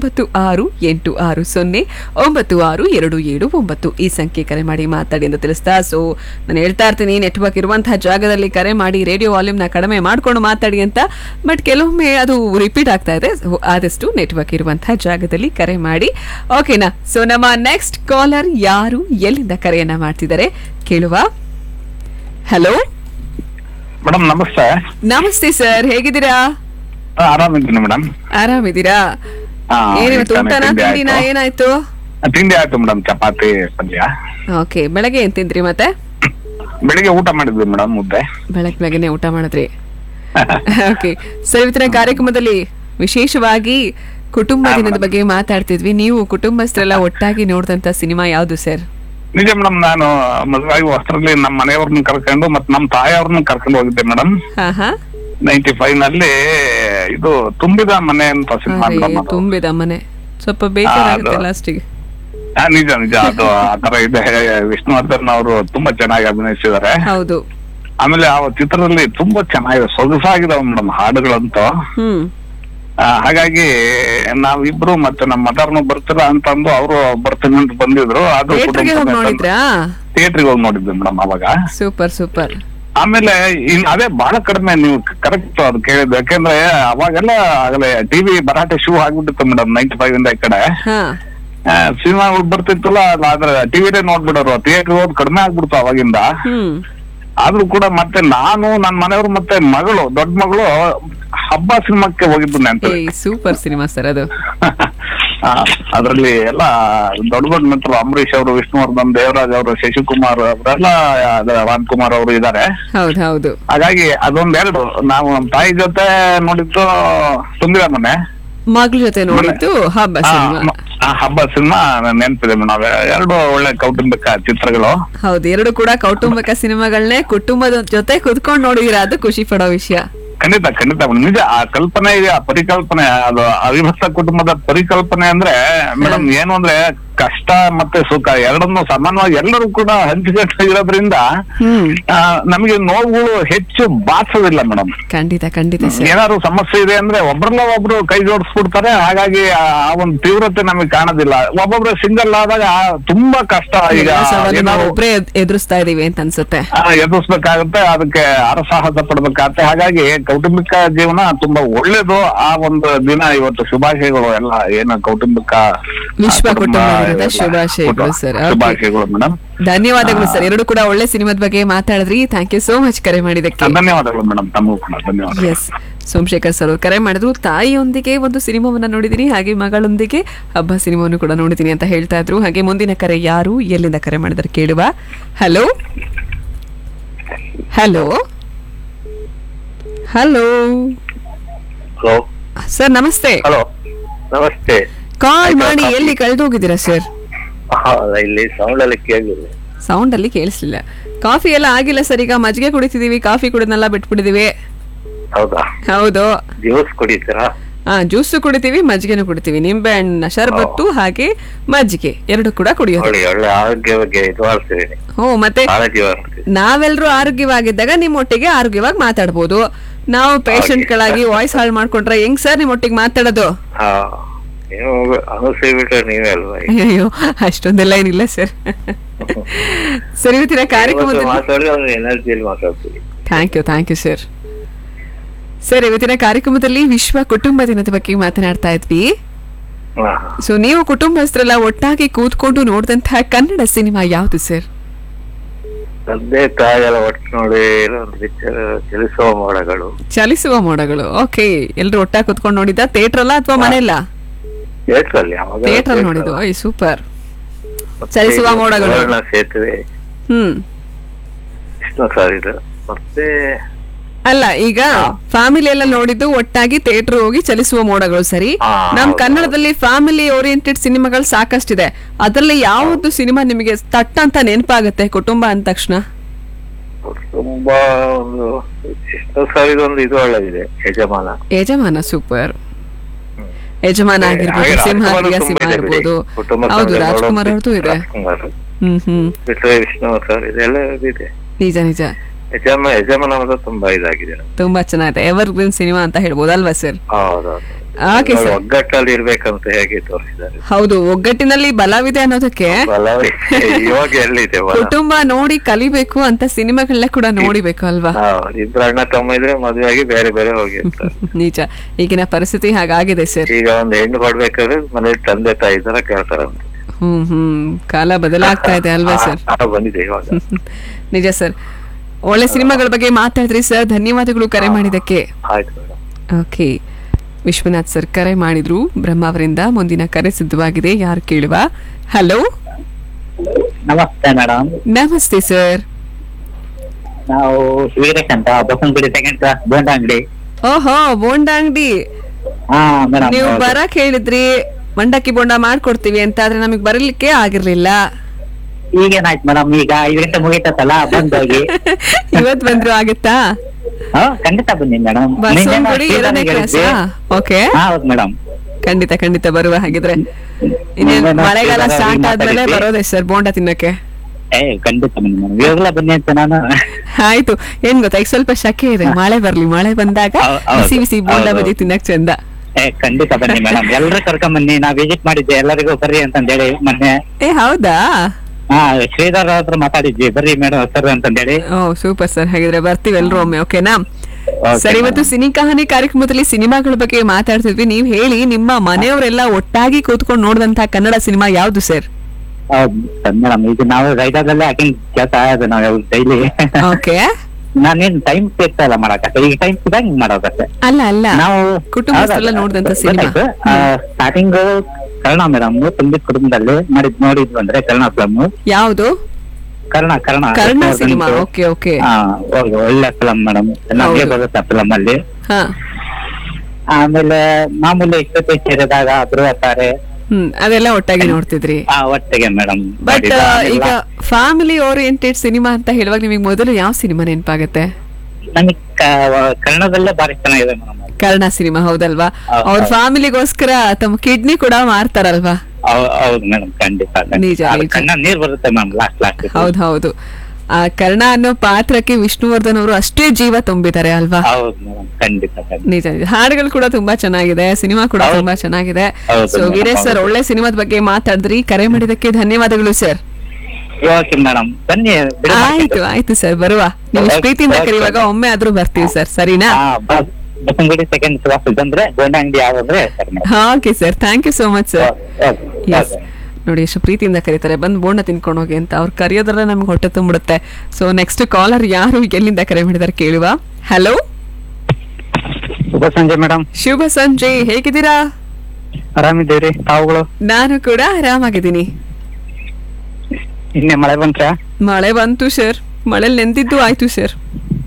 9660962729 ಈ ಸಂಖ್ಯೆ ಕರೆ ಮಾಡಿ ಮಾತಾಡಿ ಅಂತ ತಿಳಿಸ್ತಾ. ಸೊ ನಾನು ಹೇಳ್ತಾ ಇರ್ತೀನಿ, ನೆಟ್ವರ್ಕ್ ಇರುವಂತಹ ಜಾಗದಲ್ಲಿ ಕರೆ ಮಾಡಿ, ರೇಡಿಯೋ ವಾಲ್ಯೂಮ್ನ ಕಡಿಮೆ ಮಾಡ್ಕೊಂಡು ಮಾತಾಡಿ ಅಂತ. ಬಟ್ ಕೆಲವೊಮ್ಮೆ ಅದು ರಿಪೀಟ್ ಆಗ್ತಾ ಇದೆ. ಆದಷ್ಟು ನೆಟ್ವರ್ಕ್ ಇರುವಂತಹ ಜಾಗದಲ್ಲಿ ಕರೆ ಮಾಡಿ, ಓಕೆನಾ? ಸೊ ನಮ್ಮ ನೆಕ್ಸ್ಟ್ ಕಾಲರ್ ಯಾರು, ಎಲ್ಲಿಂದ ಕರೆಯನ್ನ ಮಾಡ್ತಿದ್ದಾರೆ ಕೇಳುವ. ಹಲೋ
ಮೇಡಮ್, ನಮಸ್ತೆ.
ನಮಸ್ತೆ ಸರ್, ಹೇಗಿದ್ದೀರಾ?
ಆರಾಮಿದ್ದೀನಿ ಮೇಡಮ್.
ಆರಾಮಿದ್ದೀರಾ? ಏನಿವತ್ತು ಊಟನಾ ತಿಂಡಿನಾ ಏನಾಯ್ತು?
ತಿಂಡಿ ಆಯ್ತು ಮೇಡಮ್, ಚಪಾತಿ ಪಲ್ಯ.
ಓಕೆ, ಬೆಳಗ್ಗೆ ಏನ್ ತಿಂದ್ರಿ? ಮತ್ತೆ
ಬೆಳಿಗ್ಗೆ ಊಟ ಮಾಡಿದ್ವಿ ಮೇಡಮ್, ಮುದ್ದೆ.
ಬೆಳಗ್ಗೆನೆ ಊಟ ಮಾಡಿದ್ರಿ? ಓಕೆ ಸರ್, ಇವತ್ತಿನ ಕಾರ್ಯಕ್ರಮದಲ್ಲಿ ವಿಶೇಷವಾಗಿ ಕುಟುಂಬ ದಿನದ ಬಗ್ಗೆ ಮಾತಾಡ್ತಿದ್ವಿ. ನೀವು ಕುಟುಂಬಸ್ಥರೆಲ್ಲ ಒಟ್ಟಾಗಿ ನೋಡಿದಂತ ಸಿನಿಮಾ ಯಾವ್ದು ಸರ್?
ನಿಜ ಮೇಡಮ್, ನಾನು ಮದುವಾಗಿ ವಸ್ತ್ರದಲ್ಲಿ ನಮ್ಮ ಮನೆಯವ್ರನ್ನ ಕರ್ಕೊಂಡು ಮತ್ತೆ ನಮ್ಮ ತಾಯಿಯವ್ರನ್ನ ಕರ್ಕೊಂಡು ಹೋಗಿದ್ದೆ ಮೇಡಮ್. 95 ನಲ್ಲಿ ಇದು ತುಂಬಿದ ಮನೆ ಅಂತ ಸಿನಿಮಾ.
ತುಂಬಿದ ಮನೆ ಸ್ವಲ್ಪ ಬೇಕಾಗುತ್ತೆ ಲಾಸ್ಟಿಗೆ.
ನಿಜ ಅದು ಆತರ ಇದೆ. ವಿಷ್ಣುವರ್ಧನ್ ಅವರು ತುಂಬಾ ಚೆನ್ನಾಗಿ ಅಭಿನಯಿಸಿದ್ದಾರೆ.
ಹೌದು.
ಆಮೇಲೆ ಆ ಚಿತ್ರದಲ್ಲಿ ತುಂಬಾ ಚೆನ್ನಾಗಿದೆ, ಸೊಗಸಾಗಿದಾವ ಮೇಡಮ್ ಹಾಡುಗಳಂತೂ. ಹಾಗಾಗಿ ನಾವಿಬ್ರು ಮತ್ತೆ ನಮ್ಮ ಮದರ್ನು ಬರ್ತೀರಾ ಅಂತಂದು ಅವರು ಬರ್ತೀನಿ ಅಂತ ಬಂದಿದ್ರು. ಅದು ಥಿಯೇಟ್ರಿಗೆ ಹೋಗಿ ನೋಡಿದ್ವಿ ಮೇಡಮ್ ಅವಾಗ.
ಸೂಪರ್.
ಆಮೇಲೆ ಅದೇ ಬಹಳ ಕಡಿಮೆ, ನೀವು ಕರೆಕ್ಟ್ ಅದು ಕೇಳಿದ್ದು. ಯಾಕೆಂದ್ರೆ ಅವಾಗೆಲ್ಲ ಆಗಲೇ ಟಿವಿ ಭರಾಟೆ ಶೂ ಆಗ್ಬಿಟ್ಟಿತ್ತು ಮೇಡಮ್ 95 ಇಂದ ಈ ಕಡೆ. ಸಿನಿಮಾ ಬರ್ತಿತ್ತಲ್ಲ, ಆದ್ರೆ ಟಿವಿನೇ ನೋಡ್ಬಿಡೋರು. ಥಿಯೇಟರ್ ಹೋದ್ ಕಡಿಮೆ ಆಗ್ಬಿಡ್ತು ಅವಾಗಿಂದ.
ಆದ್ರೂ ಕೂಡ ಮತ್ತೆ ನಾನು ನನ್ನ ಮನೆಯವರು ಮತ್ತೆ ಮಗಳು ದೊಡ್ಡ ಮಗಳು ಹಬ್ಬ ಸಿನಿಮಾಕ್ಕೆ ಹೋಗಿದ್ದು ನೆನಪು.
ಸೂಪರ್ ಸಿನಿಮಾ ಸರ್ ಅದು.
ಅದ್ರಲ್ಲಿ ಎಲ್ಲ ದೊಡ್ಡ ದೊಡ್ಡ ಮಿತ್ರರು ಅಂಬರೀಶ್ ಅವರು, ವಿಷ್ಣುವರ್ಧನ್, ದೇವರಾಜ್ ಅವರು, ಶಶಿಕುಮಾರ್ ಅವರೆಲ್ಲ, ರಾಮ್ಕುಮಾರ್ ಅವರು ಇದ್ದಾರೆ.
ಹೌದು.
ಹಾಗಾಗಿ ಅದೊಂದೆರಡು ನಾವು ನಮ್ಮ ತಾಯಿ ಜೊತೆ ನೋಡಿದ್ದು ತುಂಬಿದ ಮನೆ,
ಮಗಳ ಜೊತೆ ನೋಡಿದ್ದು ಹಬ್ಬ ಸಿನಿಮಾ.
ಹಬ್ಬ ಸಿನಿಮಾ ನೆನಪಿದೆ ನಾವ್ ಎರಡು ಒಳ್ಳೆ ಕೌಟುಂಬಿಕ ಚಿತ್ರಗಳು.
ಹೌದು, ಎರಡು ಕೂಡ ಕೌಟುಂಬಿಕ ಸಿನಿಮಾಗಳನ್ನೇ ಕುಟುಂಬದ ಜೊತೆ ಕುತ್ಕೊಂಡು ನೋಡಿದಿರ, ಅದು ಖುಷಿ ಪಡೋ ವಿಷಯ.
ಖಂಡಿತ ನಿಜ. ಆ ಕಲ್ಪನೆ ಇದೆ, ಆ ಪರಿಕಲ್ಪನೆ, ಅದು ಅವಿಭಕ್ತ ಕುಟುಂಬದ ಪರಿಕಲ್ಪನೆ ಅಂದ್ರೆ ಮೇಡಮ್ ಏನು ಅಂದ್ರೆ ಕಷ್ಟ ಮತ್ತೆ ಸುಖ ಎರಡನ್ನು ಸಮಾನವಾಗಿ ಎಲ್ಲರೂ ಕೂಡ ಹಂಚಿಕೊಂಡು ಇರೋದ್ರಿಂದ ನಮಗೆ ನೋವುಗಳು ಹೆಚ್ಚು ಬಾಧಿಸೋದಿಲ್ಲ ಮೇಡಮ್.
ಖಂಡಿತ
ಏನಾದ್ರು ಸಮಸ್ಯೆ ಇದೆ ಅಂದ್ರೆ ಒಬ್ರಲ್ಲ ಒಬ್ರು ಕೈ ಜೋಡಿಸ್ಬಿಡ್ತಾರೆ. ಹಾಗಾಗಿ ಆ ಒಂದು ತೀವ್ರತೆ ನಮಗೆ ಕಾಣೋದಿಲ್ಲ. ಒಬ್ಬೊಬ್ರು ಸಿಂಗಲ್ ಆದಾಗ ತುಂಬಾ ಕಷ್ಟ. ಈಗ
ಒಬ್ರೇ ಎದುರಿಸ್ತಾ ಇದೀವಿ ಅಂತ ಅನ್ಸುತ್ತೆ,
ಎದುರಿಸ್ಬೇಕಾಗತ್ತೆ, ಅದಕ್ಕೆ ಹರಸಾಹಸ ಪಡ್ಬೇಕಾಗತ್ತೆ. ಹಾಗಾಗಿ ಕೌಟುಂಬಿಕ ಜೀವನ ತುಂಬಾ ಒಳ್ಳೇದು. ಆ ಒಂದು ದಿನ ಇವತ್ತು ಶುಭಾಶಯಗಳು ಎಲ್ಲ ಏನು ಕೌಟುಂಬಿಕ
ವಿಶ್ವ ಕುಟುಂಬದ ಶುಭಾಶಯಗಳು ಸರ್.
ಶುಭಾಶಯಗಳು ಮೇಡಮ್.
ಧನ್ಯವಾದಗಳು ಸರ್, ಎರಡು ಕೂಡ ಒಳ್ಳೆ ಸಿನಿಮಾದ ಬಗ್ಗೆ ಮಾತಾಡಿದ್ರಿ. ಥ್ಯಾಂಕ್ ಯು ಸೋ ಮಚ್ ಕರೆ ಮಾಡಿದಕ್ಕೆ.
ಧನ್ಯವಾದಗಳು ಮೇಡಮ್, ತಮಗೂ ಕೂಡ ಧನ್ಯವಾದ.
ಎಸ್, ಸೋಮಶೇಖರ್ ಸರ್ ಕರೆ ಮಾಡಿದ್ರು. ತಾಯಿಯೊಂದಿಗೆ ಒಂದು ಸಿನಿಮಾವನ್ನ ನೋಡಿದೀನಿ, ಹಾಗೆ ಮಗಳೊಂದಿಗೆ ಹಬ್ಬ ಸಿನಿಮಾವನ್ನು ಕೂಡ ನೋಡಿದೀನಿ ಅಂತ ಹೇಳ್ತಾ ಇದ್ರು. ಹಾಗೆ ಮುಂದಿನ ಕರೆ ಯಾರು, ಎಲ್ಲಿಂದ ಕರೆ ಮಾಡಿದ್ರೆ ಕೇಳುವ. ಹಲೋ ಸರ್, ನಮಸ್ತೆ.
ಹಲೋ, ನಮಸ್ತೆ.
ಕಾಲ್ ಮಾಡಿ ಎಲ್ಲಿ ಕಳೆದೋಗಿದ್ದೀರಾ ಸರ್?
ಇಲ್ಲಿ
ಸೌಂಡ್ ಅಲ್ಲಿ ಕೇಳಿಸ್ಲಿಲ್ಲ. ಕಾಫಿ ಎಲ್ಲ ಆಗಿಲ್ಲ ಸರ್, ಈಗ ಮಜ್ಜಿಗೆ ಕುಡಿತಿದೀವಿ. ಕಾಫಿ ಕುಡಿದ್ನೆಲ್ಲ ಬಿಟ್ಬಿಟ್ಟಿದೀವಿ. ಹೌದು.
ಜ್ಯೂಸ್ ಕುಡಿತೀರಾ?
ಜ್ಯೂಸು ಕುಡಿತೀವಿ, ಮಜ್ಜಿಗೆನೂ ಕುಡಿತೀವಿ. ನಿಂಬೆ ಹಣ್ಣ ಶರ್ಬತ್ತು ಹಾಗೆ ಮಜ್ಜಿಗೆ ಎರಡು ಕೂಡ ಕುಡಿಯೋದು. ಮತ್ತೆ ನಾವೆಲ್ಲರೂ ಆರೋಗ್ಯವಾಗಿದ್ದಾಗ ನಿಮ್ಮೊಟ್ಟಿಗೆ ಆರೋಗ್ಯವಾಗಿ ಮಾತಾಡ್ಬೋದು. ನಾವು ಪೇಷಂಟ್ ಗಳಾಗಿ ವಾಯ್ಸ್ ಹಾಳು ಮಾಡ್ಕೊಂಡ್ರೆ ಹೆಂಗ್ ಸರ್ ನಿಮ್ಮೊಟ್ಟಿಗೆ ಮಾತಾಡೋದು? ಅಯ್ಯೋ, ಅಷ್ಟೊಂದೆಲ್ಲ ಏನಿಲ್ಲ ಸರ್. ಸರಿ, ಇವತ್ತಿನ ಕಾರ್ಯಕ್ರಮದಲ್ಲಿ ಥ್ಯಾಂಕ್ ಯು ಸರ್. ಸರ್, ಇವತ್ತಿನ ಕಾರ್ಯಕ್ರಮದಲ್ಲಿ ವಿಶ್ವ ಕುಟುಂಬ ದಿನದ ಬಗ್ಗೆ ಮಾತನಾಡ್ತಾ ಇದ್ವಿ. ಸೊ ನೀವು ಕುಟುಂಬಸ್ಥರೆಲ್ಲ ಒಟ್ಟಾಗಿ ಕೂತ್ಕೊಂಡು ನೋಡಿದಂತಹ ಕನ್ನಡ ಸಿನಿಮಾ ಯಾವುದು ಸರ್? ಚಲಿಸುವ ಮೋಡಗಳು. ಓಕೆ, ಎಲ್ರು ಒಟ್ಟಾಗಿ ಕೂತ್ಕೊಂಡು ನೋಡಿದ್ದ? ಥಿಯೇಟರ್ ಅಲ್ಲ ಅಥವಾ ಮನೆಯಲ್ಲ? ಥಿಯೇಟರ್ ನೋಡಿದ್ದು. ಸೂಪರ್. ಚಲಿಸುವ ಮೋಡಗಳು. ಮತ್ತೆ ಅಲ್ಲ, ಈಗ ಫ್ಯಾಮಿಲಿ ಎಲ್ಲ ನೋಡಿದ್ದು ಒಟ್ಟಾಗಿ ಥಿಯೇಟರ್ ಹೋಗಿ ಚಲಿಸುವ ಮೋಡಗಳು. ಸರಿ, ನಮ್ ಕನ್ನಡದಲ್ಲಿ ಫ್ಯಾಮಿಲಿ ಓರಿಯೆಂಟೆಡ್ ಸಿನಿಮಾಗಳು ಸಾಕಷ್ಟಿದೆ. ಅದ್ರಲ್ಲಿ ಯಾವ್ದು ಸಿನಿಮಾ ನಿಮಗೆ ತಟ್ಟ ಅಂತ ನೆನಪಾಗತ್ತೆ ಕುಟುಂಬ ಅಂದ ತಕ್ಷಣ? ಯಜಮಾನ ಸೂಪರ್. ಯಜಮಾನ ಆಗಿರ್ಬೋದು, ಸಿಂಹ ಇರ್ಬೋದು. ಹೌದು, ರಾಜ್ಕುಮಾರ್ ಅವ್ರದ್ದು ಇದೆ. ನಿಜ. ತುಂಬಾ ಚೆನ್ನಾಗಿದೆ. ಎವರ್ ಗ್ರೀನ್ ಸಿನಿಮಾ ಅಂತ ಹೇಳ್ಬೋದು ಅಲ್ವಾ ಸರ್?
ಒಗ್ಗಟ್ಟಲ್ಲಿ ಇರ್ಬೇಕಂತ ಹೇಗೆ ತೋರಿಸಿದ್ದಾರೆ.
ಹೌದು, ಒಗ್ಗಟ್ಟಿನಲ್ಲಿ ಬಲವಿದೆ ಅನ್ನೋದಕ್ಕೆ ಕುಟುಂಬ ನೋಡಿ ಕಲಿಬೇಕು ಅಂತ ಸಿನಿಮಾಗಳನ್ನ ಕೂಡ ನೋಡಿಬೇಕು ಅಲ್ವಾ?
ಇಬ್ರು ಅಣ್ಣ ತಮ್ಮ ಇದ್ರೆ ಮದುವೆಯಾಗಿ ಬೇರೆ ಬೇರೆ ಹೋಗಿರ್ತಾರೆ.
ನಿಜ, ಈಗಿನ ಪರಿಸ್ಥಿತಿ ಹಾಗಾಗಿದೆ ಸರ್.
ಈಗ ಒಂದು ಹೆಣ್ಣು ಕೊಡ್ಬೇಕಾದ್ರೆ ಮನೇಲಿ ತಂದೆ ತಾಯಿ ತರ ಕೇಳ್ತಾರಂತೆ.
ಕಾಲ ಬದಲಾಗ್ತಾ ಇದೆ ಅಲ್ವಾ ಸರ್?
ಬಂದಿದೆ ಇವಾಗ.
ನಿಜ ಸರ್. ಒಳ್ಳೆ ಸಿನಿಮಾಗಳ ಬಗ್ಗೆ ಮಾತಾಡಿದ್ರಿ ಸರ್, ಧನ್ಯವಾದಗಳು ಕರೆ ಮಾಡಿದಕ್ಕೆ. ಓಕೆ, ವಿಶ್ವನಾಥ್ ಸರ್ ಕರೆ ಮಾಡಿದ್ರು ಬ್ರಹ್ಮಾವರಿಂದ. ಮುಂದಿನ ಕರೆ ಸಿದ್ಧವಾಗಿದೆ, ಯಾರು ಕೇಳುವ. ಹಲೋ,
ನಮಸ್ತೆ ಮೇಡಮ್.
ನಮಸ್ತೆ ಸರ್.
ನಾವು ವೀರೇಶ್ ಅಂತ, ಬಸವನಗುಡಿ ಸೆಕೆಂಡ್ ಕ್ಲಾಸ್, ಬೋಂಡಾ ಅಂಗಡಿ.
ಓಹೋ, ಬೋಂಡಾ ಅಂಗಡಿ. ನೀವು ಬರಕ್ ಹೇಳಿದ್ರಿ, ಮಂಡಕ್ಕಿ ಬೋಂಡ ಮಾಡ್ಕೊಡ್ತೀವಿ ಅಂತ, ಆದ್ರೆ ನಮಗ್ ಬರಲಿಕ್ಕೆ ಆಗಿರ್ಲಿಲ್ಲ.
ಈಗೇನಾಯ್ತು ಮೇಡಮ್, ಈಗ 5 ಗಂಟೆ ಮುಗಿತಲ್ಲ, ಬಂದೋಗಿ.
ಇವತ್ ಬಂದ್ರು ಆಗುತ್ತಾ?
ಖಂಡಿತ ಬನ್ನಿ ಮೇಡಮ್.
ಓಕೆ,
ಹೌದು ಮೇಡಮ್.
ಖಂಡಿತ ಬರುವ ಹಾಗಿದ್ರೆ. ಇನ್ನೇನು ಮಳೆಗಾಲ ಸ್ಟಾರ್ಟ್ ಆದ್ಮೇಲೆ ಬರೋದೇ ಸರ್ ಬೋಂಡ ತಿನ್ನಕ್ಕೆ?
ಖಂಡಿತ ಬನ್ನಿ ಮೇಡಮ್, ಇವಾಗಲೇ ಬನ್ನಿ ಅಂತ ನಾನು.
ಆಯ್ತು, ಏನ್ ಗೊತ್ತಾ, ಈಗ ಸ್ವಲ್ಪ ಶಕೆ ಇದೆ, ಮಳೆ ಬರ್ಲಿ, ಮಳೆ ಬಂದಾಗ ಬಿಸಿ ಬಿಸಿ ಬೋಂಡ ಬಜ್ಜಿ ತಿನ್ನಕ್ ಚಂದ.
ಖಂಡಿತ ಬನ್ನಿ ಮೇಡಮ್, ಎಲ್ಲರೂ ಕರ್ಕೊಂಡ್ ಬನ್ನಿ. ನಾವ್ ವಿಸಿಟ್ ಮಾಡಿದ್ದೆ, ಎಲ್ಲರಿಗೂ ಬರ್ರಿ ಅಂತಂದೇಳಿ ಮೊನ್ನೆ.
ಹೌದಾ?
ಶ್ರೀಧರ್ ಹತ್ರ ಮಾತಾಡಿದ್ವಿ, ಬರ್ರಿ ಮೇಡಮ್ ಸರ್ ಅಂತಂದೇಳಿ.
ಸೂಪರ್ ಸರ್, ಹಾಗಿದ್ರೆ ಬರ್ತೀವಿ ಎಲ್ರು ಒಮ್ಮೆ. ಓಕೆನಾ ಸರ್? ಇವತ್ತು ಸಿನಿ ಕಹಾನಿ ಕಾರ್ಯಕ್ರಮದಲ್ಲಿ ಸಿನಿಮಾಗಳ ಬಗ್ಗೆ ಮಾತಾಡ್ತಿದ್ವಿ. ನೀವ್ ಹೇಳಿ, ನಿಮ್ಮ ಮನೆಯವರೆಲ್ಲ ಒಟ್ಟಾಗಿ ಕೂತ್ಕೊಂಡು ನೋಡಿದಂತಹ ಕನ್ನಡ ಸಿನಿಮಾ ಯಾವ್ದು ಸರ್?
ಹೌದು ಮೇಡಮ್, ಈಗ ನಾವು ರೈಡರ್ದಲ್ಲೇ ಹಾಕಿಂಗ್ ಕೆಲಸ ಆಗೋದು ನಾವು ಡೈಲಿ.
ಓಕೆ.
ನಾನೇನ್ ಟೈಮ್ ಸಿಗ್ತಾ ಇಲ್ಲ ಮಾಡಕ್ಕೆ, ಈಗ ಟೈಮ್ ಸಿಗಂಗ್ ಮಾಡೋದಕ್ಕೆ.
ಅಲ್ಲ
ನಾವು
ಕುಟುಂಬಸ್ಥರೆಲ್ಲ ನೋಡಿದಂತ ಸಿನಿಮಾ
ಸ್ಟಾರ್ಟಿಂಗ್ ಕರ್ಣ ಮೇಡಮ್, ತುಂಬಿದ ಕುಟುಂಬದಲ್ಲಿ ನೋಡಿದ್ವು ಅಂದ್ರೆ ಕರ್ಣ ಫಿಲಮ್.
ಯಾವುದು? ಕರ್ಣ ಸಿನಿಮಾ. Okay okay.
ಒಳ್ಳೆ ಫಿಲಮ್ ಮೇಡಮ್, ನಮಗೆ ಬರುತ್ತೆ ಫಿಲಮ್ ಅಲ್ಲಿ. ಆಮೇಲೆ ಮಾಮೂಲಿ ಎಕ್ಸ್ಪೆಕ್ಟ್ ಸೇರಿದಾಗ ಧ್ರುವ ತಾರೆ
ಅದೆಲ್ಲ ಒಟ್ಟಾಗಿ ನೋಡ್ತಿದ್ರಿ?
ಒಟ್ಟಿಗೆ ಮೇಡಮ್.
ಬಟ್ ಈಗ ಫ್ಯಾಮಿಲಿ ಓರಿಯೆಂಟೆಡ್ ಸಿನಿಮಾ ಅಂತ ಹೇಳುವಾಗ ನಿಮಗೆ ಮೊದಲು ಯಾವ ಸಿನಿಮಾ ನೆನಪಾಗತ್ತೆ?
ನನಗೆ ಕನ್ನಡದಲ್ಲೇ ಬಾರಿ ಚೆನ್ನಾಗಿದೆ ಮೇಡಮ್
ಕರ್ಣ ಸಿನಿಮಾ. ಹೌದಲ್ವಾ? ಅವ್ರ ಫ್ಯಾಮಿಲಿಗೋಸ್ಕರ ತಮ್ಮ ಕಿಡ್ನಿ ಕೂಡ ಮಾರ್ತಾರಲ್ವಾ?
ಹೌದು ಮೇಡಮ್, ಖಂಡಿತ.
ನಿಜ.
ನೀರ್ ಬರುತ್ತೆ ಮ್ಯಾಮ್ ಲಾಸ್ಟ್.
ಹೌದು. ಆ ಕರ್ಣ ಅನ್ನೋ ಪಾತ್ರಕ್ಕೆ ವಿಷ್ಣುವರ್ಧನ್ ಅವರು ಅಷ್ಟೇ ಜೀವ ತುಂಬಿದ್ದಾರೆ ಅಲ್ವಾ? ನಿಜ. ಹಾಡುಗಳು ಕೂಡ ತುಂಬಾ ಚೆನ್ನಾಗಿದೆ, ಸಿನಿಮಾ ಕೂಡ ತುಂಬಾ ಚೆನ್ನಾಗಿದೆ. ಸೊ ವೀರೇಶ್ ಸರ್, ಒಳ್ಳೆ ಸಿನಿಮಾದ ಬಗ್ಗೆ ಮಾತಾಡಿದ್ರಿ. ಕರೆ ಮಾಡಿದಕ್ಕೆ ಧನ್ಯವಾದಗಳು ಸರ್. ಆಯ್ತು ಸರ್, ಬರುವ. ನೀವು ಪ್ರೀತಿಯಿಂದ ಕರೆಯುವಾಗ ಒಮ್ಮೆ ಆದ್ರೂ ಬರ್ತೀವಿ ಸರ್, ಸರಿನಾ? Okay sir, thank you so much sir. ನೋಡಿ ಎಷ್ಟು ಪ್ರೀತಿಯಿಂದ ಕರೀತಾರೆ, ಬಂದು ಬೋಂಡ ತಿನ್ಕೊಂಡು ಹೋಗಿ ಅಂತ. ಅವ್ರು ಕರೆಯೋದ್ರಲ್ಲ ನಮ್ಗೆ ಹೊಟ್ಟೆ ತುಂಬಿಡುತ್ತೆ. ಸೊ ನೆಕ್ಸ್ಟ್ ಕಾಲರ್ ಯಾರು ಎಲ್ಲಿಂದ ಕರೆ ಮಾಡಿದಾರೆ ಕೇಳುವ. ಹಲೋ,
ಶುಭ ಸಂಜೆ ಮೇಡಮ್.
ಶುಭ ಸಂಜೆ, ಹೇಗಿದ್ದೀರಾ?
ಆರಾಮಿದ್ದೀರಿ ತಾವುಗಳು?
ನಾನು ಕೂಡ ಆರಾಮಾಗಿದ್ದೀನಿ.
ಇನ್ನೇ ಮಳೆ ಬಂತ?
ಮಳೆ ಬಂತು ಸರ್, ಮಳೆಲ್ ನೆಂದಿದ್ದು ಆಯ್ತು ಸರ್.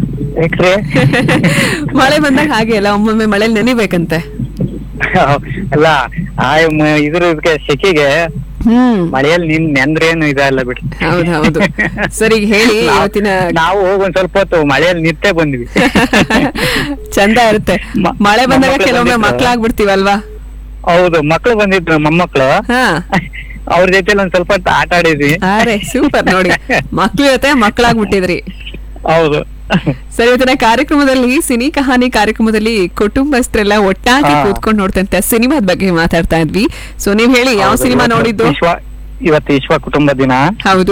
ಮಳೆ ಬಂದಾಗ ಹಾಗೆ ಅಲ್ಲ, ಒಮ್ಮೊಮ್ಮೆ ಮಳೆಲ್ ನೆನಿಬೇಕಂತೆ.
ಅಲ್ಲ ಇದ್ರ ಸೆಕೆಗೆ ಮಳೆಯಲ್ಲಿ ನೆಂದ್ರೇನು ಇದಲ್ಲ ಬಿಡಿ.
ಹೌದು ಸರಿ, ಹೇಳಿ. ಇವತ್ತಿನ
ನಾವು ಒಂದ್ ಸ್ವಲ್ಪ ಹೊತ್ತು ಮಳೆಯಲ್ಲಿ ನಿಂತೇ ಬಂದ್ವಿ.
ಚಂದ ಇರುತ್ತೆ ಮಳೆ ಬಂದಾಗ. ಕೆಲವೊಮ್ಮೆ ಮಕ್ಳಾಗ್ಬಿಡ್ತೀವಲ್ವಾ?
ಹೌದು, ಮಕ್ಳು ಬಂದಿದ್ರು, ಮೊಮ್ಮಕ್ಳು. ಅವ್ರ ಜೊತೆ ಒಂದ್ ಸ್ವಲ್ಪ ಹೊತ್ತು ಆಟ ಆಡಿದ್ವಿ.
ಅರೆ ಸೂಪರ್. ನೋಡಿ, ಮಕ್ಳು ಜೊತೆ ಮಕ್ಳಾಗ್ಬಿಟ್ಟಿದ್ರಿ.
ಹೌದು.
ಸರಿ, ಇವತ್ತಿನ ಕಾರ್ಯಕ್ರಮದಲ್ಲಿ ಸಿನಿ ಕಹಾನಿ ಕಾರ್ಯಕ್ರಮದಲ್ಲಿ ಕುಟುಂಬಸ್ಥರೆಲ್ಲ ಒಟ್ಟಾಗಿ ಕೂತ್ಕೊಂಡು ನೋಡ್ತಂತ ಸಿನಿಮಾದ ಬಗ್ಗೆ ಮಾತಾಡ್ತಾ ಇದ್ವಿ. ಸೊ ನೀವ್ ಹೇಳಿ, ಯಾವ ಸಿನಿಮಾ ನೋಡಿದ್ದು?
ಇವತ್ತು ವಿಶ್ವ ಕುಟುಂಬ ದಿನ.
ಹೌದು.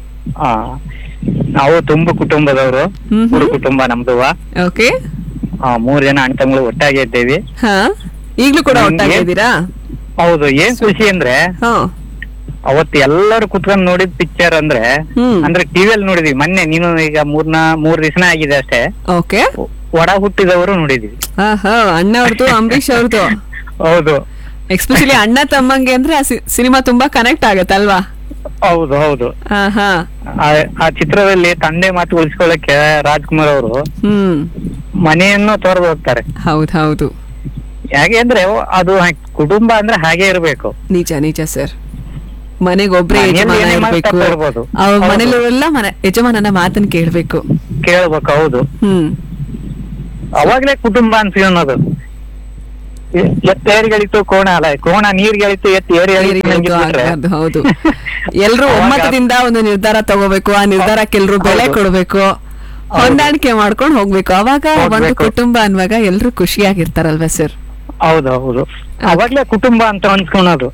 ನಾವು ತುಂಬ ಕುಟುಂಬದವರು, ಕುಟುಂಬ ನಮ್ದು.
ಓಕೆ.
3 ಜನ ಅಣ್ಣ ತಮ್ಮಗಳು ಒಟ್ಟಾಗಿ ಇದ್ದೇವೆ.
ಈಗ್ಲೂ ಕೂಡ ಒಟ್ಟಾಗಿ ಇದ್ದೀರಾ?
ಹೌದು. ಏನ್ ಖುಷಿ ಅಂದ್ರೆ ಅವತ್ತು ಎಲ್ಲರೂ ಕುತ್ಕೊಂಡ್ ನೋಡಿದ್ ಪಿಕ್ಚರ್ ಅಂದ್ರೆ ಟಿವಿಯಲ್ಲಿ ನೋಡಿದ್ವಿ. ಮೊನ್ನೆ ನೀನು ಈಗ 3 ದಿವಸ ಆಗಿದೆ ಅಷ್ಟೇ.
ಓಕೆ.
ಒಡ ಹುಟ್ಟಿದವರು ನೋಡಿದ್ವಿ.
ಅಣ್ಣವ್ರದ್ದು, ಅಂಬರೀಶ್ ಅವ್ರದ್ದು.
ಹೌದು.
ಎಸ್ಪೆಷಲಿ ಅಣ್ಣ ತಮ್ಮಂಗೆ ಅಂದ್ರೆ ಸಿನಿಮಾ ತುಂಬಾ ಕನೆಕ್ಟ್ ಆಗತ್ತಲ್ವಾ?
ಹೌದು. ಆ ಚಿತ್ರದಲ್ಲಿ ತಂದೆ ಮಾತು ಉಳಿಸ್ಕೊಳ್ಳಕ್ಕೆ ರಾಜ್ಕುಮಾರ್ ಅವರು ಮನೆಯನ್ನು ತೊರೆದು ಹೋಗ್ತಾರೆ.
ಹೌದು.
ಹೇಗೆ ಅಂದ್ರೆ ಅದು ಕುಟುಂಬ ಅಂದ್ರೆ ಹಾಗೆ ಇರ್ಬೇಕು.
ನಿಜ ಸರ್. ಮನೆಗೊಬ್ರೇ ಯಜಮಾನ ಇರ್ಬೇಕು, ಅವ್ರ ಮನೇಲೆಲ್ಲ ಯಜಮಾನನ ಮಾತನ್ನ ಕೇಳ್ಬೇಕು.
ಹೌದು. ಅವಾಗ್ಲೇ ಕುಟುಂಬ ಅಂತ ಅನ್ನೋದು. ಎತ್ತೇರಿಗಳಿತ್ತು ಕೋಣ ನೀರ್ಗಳಿತ್ತು
ಎತ್ತೇರಿಗಳಿತ್ತು. ಹೌದು. ಎಲ್ರು ಒಮ್ಮತದಿಂದ ಒಂದು ನಿರ್ಧಾರ ತಗೋಬೇಕು. ಆ ನಿರ್ಧಾರಕ್ಕೆ ಎಲ್ರು ಬೆಲೆ ಕೊಡ್ಬೇಕು, ಹೊಂದಾಣಿಕೆ ಮಾಡ್ಕೊಂಡು ಹೋಗ್ಬೇಕು. ಅವಾಗ ಒಂದು ಕುಟುಂಬ ಅನ್ನುವಾಗ ಎಲ್ರು ಖುಷಿಯಾಗಿರ್ತಾರಲ್ವಾ ಸರ್?
ಹೌದು. ಅವಾಗ್ಲೇ ಕುಟುಂಬ ಅಂತ ಅನ್ಸ್ಕೊಳೋದು.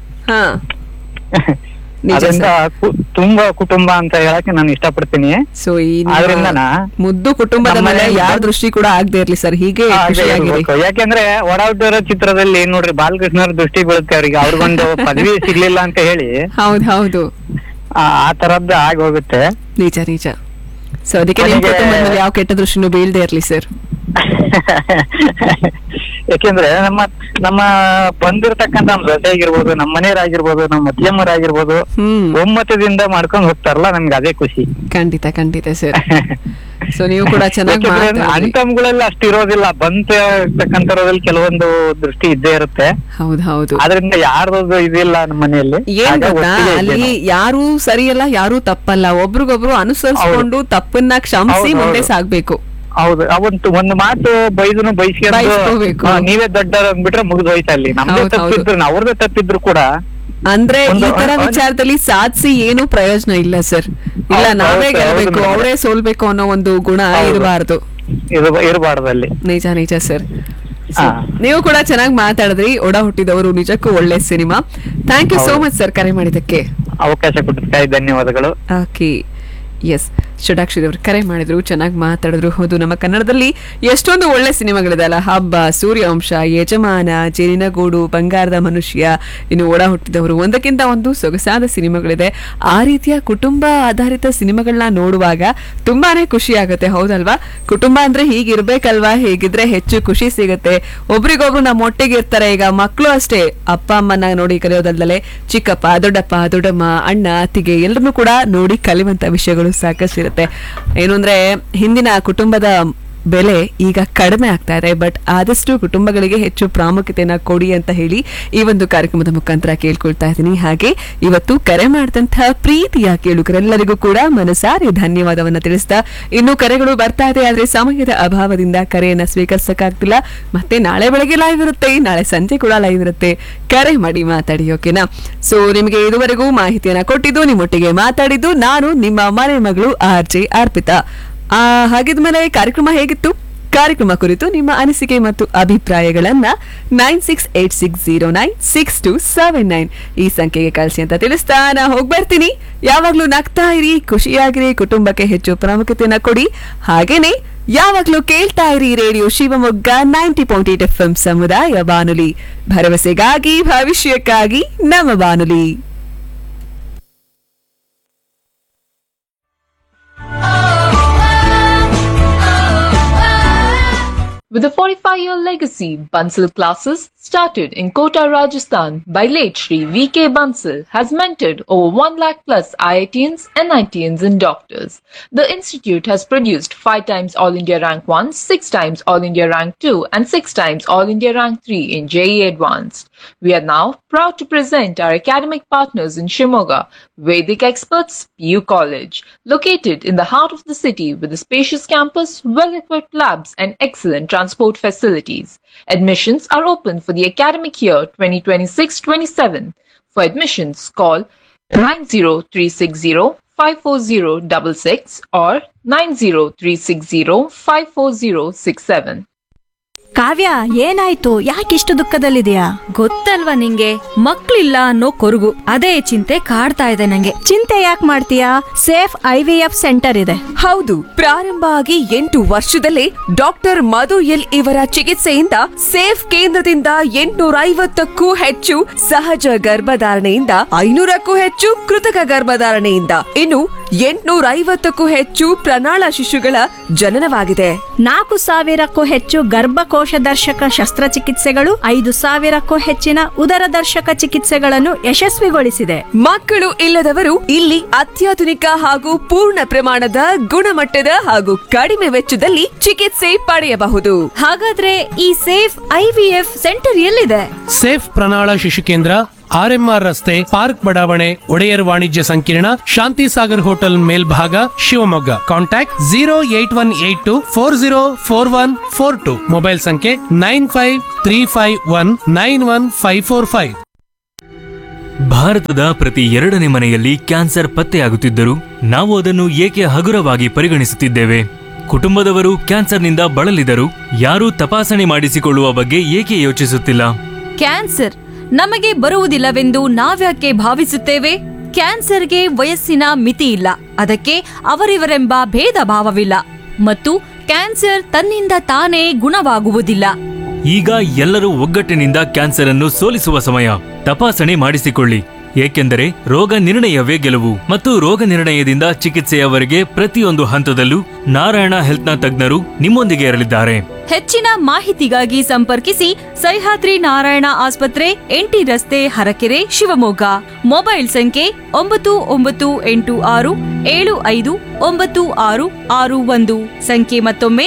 ತುಂಬಾ ಕುಟುಂಬ ಅಂತ ಹೇಳಕ್ಕೆ ನಾನು ಇಷ್ಟಪಡ್ತೀನಿ.
ಸೊ ಈ ಮುದ್ದು ಕುಟುಂಬದ ಮೇಲೆ ಯಾರ ದೃಷ್ಟಿ ಕೂಡ ಆಗದೆ ಇರ್ಲಿ ಸರ್, ಹೀಗೆ
ಯಾಕೆಂದ್ರೆ ಒಡ ಹುಟ್ಟಿರೋ ಚಿತ್ರದಲ್ಲಿ ನೋಡ್ರಿ ಬಾಲಕೃಷ್ಣ ಅವ್ರ ದೃಷ್ಟಿ ಬೀಳುತ್ತೆ ಅವ್ರಿಗೆ, ಅವ್ರಿಗೊಂದು ಪದವಿ ಸಿಗ್ಲಿಲ್ಲ ಅಂತ ಹೇಳಿ.
ಹೌದು.
ಆ ತರದ್ದು ಆಗಿ ಹೋಗುತ್ತೆ.
ನಿಜ. ಸೊ ಅದಕ್ಕೆ ನಿಮ್ ಕುಟುಂಬದ ಮೇಲೆ ಯಾವ ಕೆಟ್ಟ ದೃಷ್ಟಿನೂ ಬೀಳದೆ ಇರ್ಲಿ ಸರ್.
ಯಾಕೆಂದ್ರೆ ನಮ್ಮ ಬಂದಿರ್ತಕ್ಕಂಥ ನಮ್ಮ ಜೊತೆ ಆಗಿರ್ಬೋದು, ನಮ್ಮ ಮನೆಯವರಾಗಿರ್ಬೋದು, ನಮ್ಮ ಮಧ್ಯಮರಾಗಿರ್ಬೋದು, ಒಮ್ಮತದಿಂದ ಮಾಡ್ಕೊಂಡು ಹೋಗ್ತಾರಲ್ಲ, ನಮ್ಗೆ ಅದೇ ಖುಷಿ.
ಖಂಡಿತ ಸರ್. ಸೊ ನೀವು ಕೂಡ ಚೆನ್ನಾಗಿ
ಅಣ್ತಮ್ಗಳೆಲ್ಲ ಅಷ್ಟು ಇರೋದಿಲ್ಲ, ಬಂತಕ್ಕಂಥದ್ರಲ್ಲಿ ಕೆಲವೊಂದು ದೃಷ್ಟಿ ಇದ್ದೇ ಇರುತ್ತೆ.
ಹೌದು.
ಆದ್ರಿಂದ ಯಾರ್ದು ಇದಿಲ್ಲ ನಮ್ಮ ಮನೆಯಲ್ಲಿ.
ಅಲ್ಲಿ ಯಾರು ಸರಿಯಲ್ಲ, ಯಾರು ತಪ್ಪಲ್ಲ, ಒಬ್ರಿಗೊಬ್ರು ಅನುಸರಿಸಿಕೊಂಡು ತಪ್ಪನ್ನ ಕ್ಷಮಿಸಿ ಮುಂದೆ ಸಾಗ್ಬೇಕು.
ಹೌದು. ಒಂದು ಮಾತು ಬೈಸ್ಕೊಂಡು ನೀವೇ ದೊಡ್ಡ ಅಂದ್ಬಿಟ್ರೆ ಮುಗಿದು ಹೋಯ್ತಾ ಅಲ್ಲಿ. ನಮ್ದೇ ತಪ್ಪಿದ್ರು, ಅವ್ರದೇ ತಪ್ಪಿದ್ರು ಕೂಡ
ಅಂದ್ರೆ ಈ ತರ ವಿಚಾರದಲ್ಲಿ ಸಾಧಿಸಿ ಏನು ಪ್ರಯೋಜನ ಇಲ್ಲ ಸರ್. ಇಲ್ಲ, ನಾವೇ ಗೆಲ್ಬೇಕು, ಅವರೇ ಸೋಲ್ಬೇಕು ಅನ್ನೋ ಒಂದು ಗುಣ ಇರಬಾರ್ದು.
ಇರಬಾರ್ದಲ್ಲಿ.
ನಿಜ ಸರ್. ನೀವು ಕೂಡ ಚೆನ್ನಾಗಿ ಮಾತಾಡಿದ್ರಿ. ಒಡ ಹುಟ್ಟಿದವರು ನಿಜಕ್ಕೂ ಒಳ್ಳೆ cinema. Thank you so much sir ಕರೆ ಮಾಡಿದ್ದಕ್ಕೆ.
ಅವಕಾಶ ಕೊಟ್ಟಿದ್ದಕ್ಕೆ ಧನ್ಯವಾದಗಳು.
ಓಕೆ. ಎಸ್. ಷಡಾಕ್ಷರಿ ಅವರು ಕರೆ ಮಾಡಿದ್ರು, ಚೆನ್ನಾಗಿ ಮಾತಾಡಿದ್ರು. ಹೌದು, ನಮ್ಮ ಕನ್ನಡದಲ್ಲಿ ಎಷ್ಟೊಂದು ಒಳ್ಳೆ ಸಿನಿಮಾಗಳಿದೆ ಅಲ್ಲ, ಹಬ್ಬ, ಸೂರ್ಯವಂಶ, ಯಜಮಾನ, ಜೇನಿನಗೂಡು, ಬಂಗಾರದ ಮನುಷ್ಯ, ಇನ್ನು ಒಡ ಹುಟ್ಟಿದವರು, ಒಂದಕ್ಕಿಂತ ಒಂದು ಸೊಗಸಾದ ಸಿನಿಮಾಗಳಿದೆ. ಆ ರೀತಿಯ ಕುಟುಂಬ ಆಧಾರಿತ ಸಿನಿಮಾಗಳನ್ನ ನೋಡುವಾಗ ತುಂಬಾನೇ ಖುಷಿ ಆಗುತ್ತೆ, ಹೌದಲ್ವಾ? ಕುಟುಂಬ ಅಂದ್ರೆ ಹೀಗಿರ್ಬೇಕಲ್ವಾ, ಹೇಗಿದ್ರೆ ಹೆಚ್ಚು ಖುಷಿ ಸಿಗುತ್ತೆ. ಒಬ್ರಿಗೊಬ್ರು ನಮ್ಮ ಒಟ್ಟಿಗೆ ಇರ್ತಾರೆ. ಈಗ ಮಕ್ಕಳು ಅಷ್ಟೇ, ಅಪ್ಪ ಅಮ್ಮನ ನೋಡಿ ಕಲಿಯೋದಲ್ಲದೆ ಚಿಕ್ಕಪ್ಪ, ದೊಡ್ಡಪ್ಪ, ದೊಡ್ಡಮ್ಮ, ಅಣ್ಣ, ಅತ್ತಿಗೆ ಎಲ್ಲರನ್ನೂ ಕೂಡ ನೋಡಿ ಕಲಿಯುವಂತ ವಿಷಯಗಳು ಸಾಕಷ್ಟು ಇರುತ್ತೆ. ಏನು ಅಂದ್ರೆ ಹಿಂದಿನ ಕುಟುಂಬದ ಬೆಲೆ ಈಗ ಕಡಿಮೆ ಆಗ್ತಾ ಇದೆ. ಬಟ್ ಆದಷ್ಟು ಕುಟುಂಬಗಳಿಗೆ ಹೆಚ್ಚು ಪ್ರಾಮುಖ್ಯತೆಯನ್ನ ಕೊಡಿ ಅಂತ ಹೇಳಿ ಈ ಒಂದು ಕಾರ್ಯಕ್ರಮದ ಮುಖಾಂತರ ಕೇಳ್ಕೊಳ್ತಾ ಇದ್ದೀನಿ. ಹಾಗೆ ಇವತ್ತು ಕರೆ ಮಾಡಿದಂತಹ ಪ್ರೀತಿಯ ಕೇಳುಗರೆಲ್ಲರಿಗೂ ಕೂಡ ಮನಸಾರೆ ಧನ್ಯವಾದವನ್ನ ತಿಳಿಸ್ತಾ, ಇನ್ನು ಕರೆಗಳು ಬರ್ತಾ ಇದೆ, ಆದ್ರೆ ಸಮಯದ ಅಭಾವದಿಂದ ಕರೆಯನ್ನ ಸ್ವೀಕರಿಸಕ್ಕಾಗ್ತಿಲ್ಲ. ಮತ್ತೆ ನಾಳೆ ಬೆಳಗ್ಗೆ ಲೈವ್ ಇರುತ್ತೆ, ನಾಳೆ ಸಂಜೆ ಕೂಡ ಲೈವ್ ಇರುತ್ತೆ, ಕರೆ ಮಾಡಿ ಮಾತಾಡಿ, ಓಕೆನಾ? ಸೊ ನಿಮಗೆ ಇದುವರೆಗೂ ಮಾಹಿತಿಯನ್ನ ಕೊಟ್ಟಿದ್ದು, ನಿಮ್ಮೊಟ್ಟಿಗೆ ಮಾತಾಡಿದ್ದು ನಾನು ನಿಮ್ಮ ಮನೆ ಮಗಳು RJ ಅರ್ಪಿತಾ. ಹಾಗಿದ್ಮೇಲೆ ಕಾರ್ಯಕ್ರಮ ಹೇಗಿತ್ತು? ಕಾರ್ಯಕ್ರಮ ಕುರಿತು ನಿಮ್ಮ ಅನಿಸಿಕೆ ಮತ್ತು ಅಭಿಪ್ರಾಯಗಳನ್ನ 9686096279 ಈ ಸಂಖ್ಯೆಗೆ ಕಳಿಸಿ ಅಂತ ತಿಳಿಸ್ತಾ ನಾ ಹೋಗ್ಬರ್ತೀನಿ. ಯಾವಾಗ್ಲೂ ನಗ್ತಾ ಇರಿ, ಖುಷಿಯಾಗಿರಿ, ಕುಟುಂಬಕ್ಕೆ ಹೆಚ್ಚು ಪ್ರಾಮುಖ್ಯತೆಯನ್ನ ಕೊಡಿ. ಹಾಗೇನೆ ಯಾವಾಗ್ಲೂ ಕೇಳ್ತಾ ಇರಿ ರೇಡಿಯೋ ಶಿವಮೊಗ್ಗ 90.8 FM ಸಮುದಾಯ ಬಾನುಲಿ, ಭರವಸೆಗಾಗಿ ಭವಿಷ್ಯಕ್ಕಾಗಿ ನಮ್ಮ ಬಾನುಲಿ.
With a 45-year legacy, Bansal classes started in Kota, Rajasthan by late Shri V.K. Bansal has mentored over 1 lakh plus IITians, NITians and doctors. The institute has produced 5 times All India Rank 1, 6 times All India Rank 2 and 6 times All India Rank 3 in JEE Advanced. We are now proud to present our academic partners in Shimoga, Vedic Experts PU College, located in the heart of the city with a spacious campus, well-equipped labs and excellent transport facilities. Admissions are open for the academic year 2026-27. For admissions, call 90360-54066 or 90360-54067.
ಕಾವ್ಯ, ಏನಾಯ್ತು? ಯಾಕಿಷ್ಟು ದುಃಖದಲ್ಲಿದೆಯಾ? ಗೊತ್ತಲ್ವಾ ನಿಂಗೆ, ಮಕ್ಳಿಲ್ಲ ಅನ್ನೋ ಕೊರಗು, ಅದೇ ಚಿಂತೆ ಕಾಡ್ತಾ ಇದೆ ನಂಗೆ. ಚಿಂತೆ ಯಾಕೆ ಮಾಡ್ತೀಯಾ? ಸೇಫ್ IVF ಸೆಂಟರ್ ಇದೆ.
ಹೌದು, ಪ್ರಾರಂಭ ಆಗಿ 8 ವರ್ಷದಲ್ಲೇ ಡಾಕ್ಟರ್ ಮಧು ಎಲ್ ಇವರ ಚಿಕಿತ್ಸೆಯಿಂದ ಸೇಫ್ ಕೇಂದ್ರದಿಂದ 850ಕ್ಕೂ ಹೆಚ್ಚು ಸಹಜ ಗರ್ಭಧಾರಣೆಯಿಂದ 500ಕ್ಕೂ ಹೆಚ್ಚು ಕೃತಕ ಗರ್ಭಧಾರಣೆಯಿಂದ ಇನ್ನು 850ಕ್ಕೂ ಹೆಚ್ಚು ಪ್ರಣಾಳ ಶಿಶುಗಳ ಜನನವಾಗಿದೆ.
4,000ಕ್ಕೂ ಹೆಚ್ಚು ಗರ್ಭಕೋಶ ದರ್ಶಕ ಶಸ್ತ್ರಚಿಕಿತ್ಸೆಗಳು, 5,000ಕ್ಕೂ ಹೆಚ್ಚಿನ ಉದರ ದರ್ಶಕ ಚಿಕಿತ್ಸೆಗಳನ್ನು ಯಶಸ್ವಿಗೊಳಿಸಿದೆ.
ಮಕ್ಕಳು ಇಲ್ಲದವರು ಇಲ್ಲಿ ಅತ್ಯಾಧುನಿಕ ಹಾಗೂ ಪೂರ್ಣ ಪ್ರಮಾಣದ ಗುಣಮಟ್ಟದ ಹಾಗೂ ಕಡಿಮೆ ವೆಚ್ಚದಲ್ಲಿ ಚಿಕಿತ್ಸೆ ಪಡೆಯಬಹುದು.
ಹಾಗಾದ್ರೆ ಈ ಸೇಫ್ IVF ಸೆಂಟರ್ ಎಲ್ಲಿದೆ?
ಸೇಫ್ ಪ್ರಣಾಳ ಶಿಶು ಕೇಂದ್ರ RMR ರಸ್ತೆ, ಪಾರ್ಕ್ ಬಡಾವಣೆ, ಒಡೆಯರ್ ವಾಣಿಜ್ಯ ಸಂಕೀರ್ಣ, ಶಾಂತಿ ಸಾಗರ್ ಹೋಟೆಲ್ ಮೇಲ್ಭಾಗ, ಶಿವಮೊಗ್ಗ. ಕಾಂಟ್ಯಾಕ್ಟ್ 08182404142. ಮೊಬೈಲ್ ಸಂಖ್ಯೆ 9535191545.
ಭಾರತದ ಪ್ರತಿ 2ನೇ ಮನೆಯಲ್ಲಿ ಕ್ಯಾನ್ಸರ್ ಪತ್ತೆಯಾಗುತ್ತಿದ್ದರೂ ನಾವು ಅದನ್ನು ಏಕೆ ಹಗುರವಾಗಿ ಪರಿಗಣಿಸುತ್ತಿದ್ದೇವೆ? ಕುಟುಂಬದವರು ಕ್ಯಾನ್ಸರ್ನಿಂದ ಬಳಲಿದರೂ ಯಾರೂ ತಪಾಸಣೆ ಮಾಡಿಸಿಕೊಳ್ಳುವ ಬಗ್ಗೆ ಏಕೆ ಯೋಚಿಸುತ್ತಿಲ್ಲ?
ಕ್ಯಾನ್ಸರ್ ನಮಗೆ ಬರುವುದಿಲ್ಲವೆಂದು ನಾವ್ಯಾಕೆ ಭಾವಿಸುತ್ತೇವೆ? ಕ್ಯಾನ್ಸರ್ಗೆ ವಯಸ್ಸಿನ ಮಿತಿ ಇಲ್ಲ, ಅದಕ್ಕೆ ಅವರಿವರೆಂಬ ಭೇದ ಭಾವವಿಲ್ಲ ಮತ್ತು ಕ್ಯಾನ್ಸರ್ ತನ್ನಿಂದ ತಾನೇ ಗುಣವಾಗುವುದಿಲ್ಲ.
ಈಗ ಎಲ್ಲರೂ ಒಗ್ಗಟ್ಟಿನಿಂದ ಕ್ಯಾನ್ಸರ್ ಅನ್ನು ಸೋಲಿಸುವ ಸಮಯ. ತಪಾಸಣೆ ಮಾಡಿಸಿಕೊಳ್ಳಿ, ಏಕೆಂದರೆ ರೋಗ ನಿರ್ಣಯವೇ ಗೆಲುವು ಮತ್ತು ರೋಗ ನಿರ್ಣಯದಿಂದ ಚಿಕಿತ್ಸೆಯವರೆಗೆ ಪ್ರತಿಯೊಂದು ಹಂತದಲ್ಲೂ ನಾರಾಯಣ ಹೆಲ್ತ್ನ ತಜ್ಞರು ನಿಮ್ಮೊಂದಿಗೆ ಇರಲಿದ್ದಾರೆ.
ಹೆಚ್ಚಿನ ಮಾಹಿತಿಗಾಗಿ ಸಂಪರ್ಕಿಸಿ ಸಹ್ಯಾದ್ರಿ ನಾರಾಯಣ ಆಸ್ಪತ್ರೆ, NT ರಸ್ತೆ, ಹರಕೆರೆ, ಶಿವಮೊಗ್ಗ. ಮೊಬೈಲ್ ಸಂಖ್ಯೆ 9982575961. ಸಂಖ್ಯೆ ಮತ್ತೊಮ್ಮೆ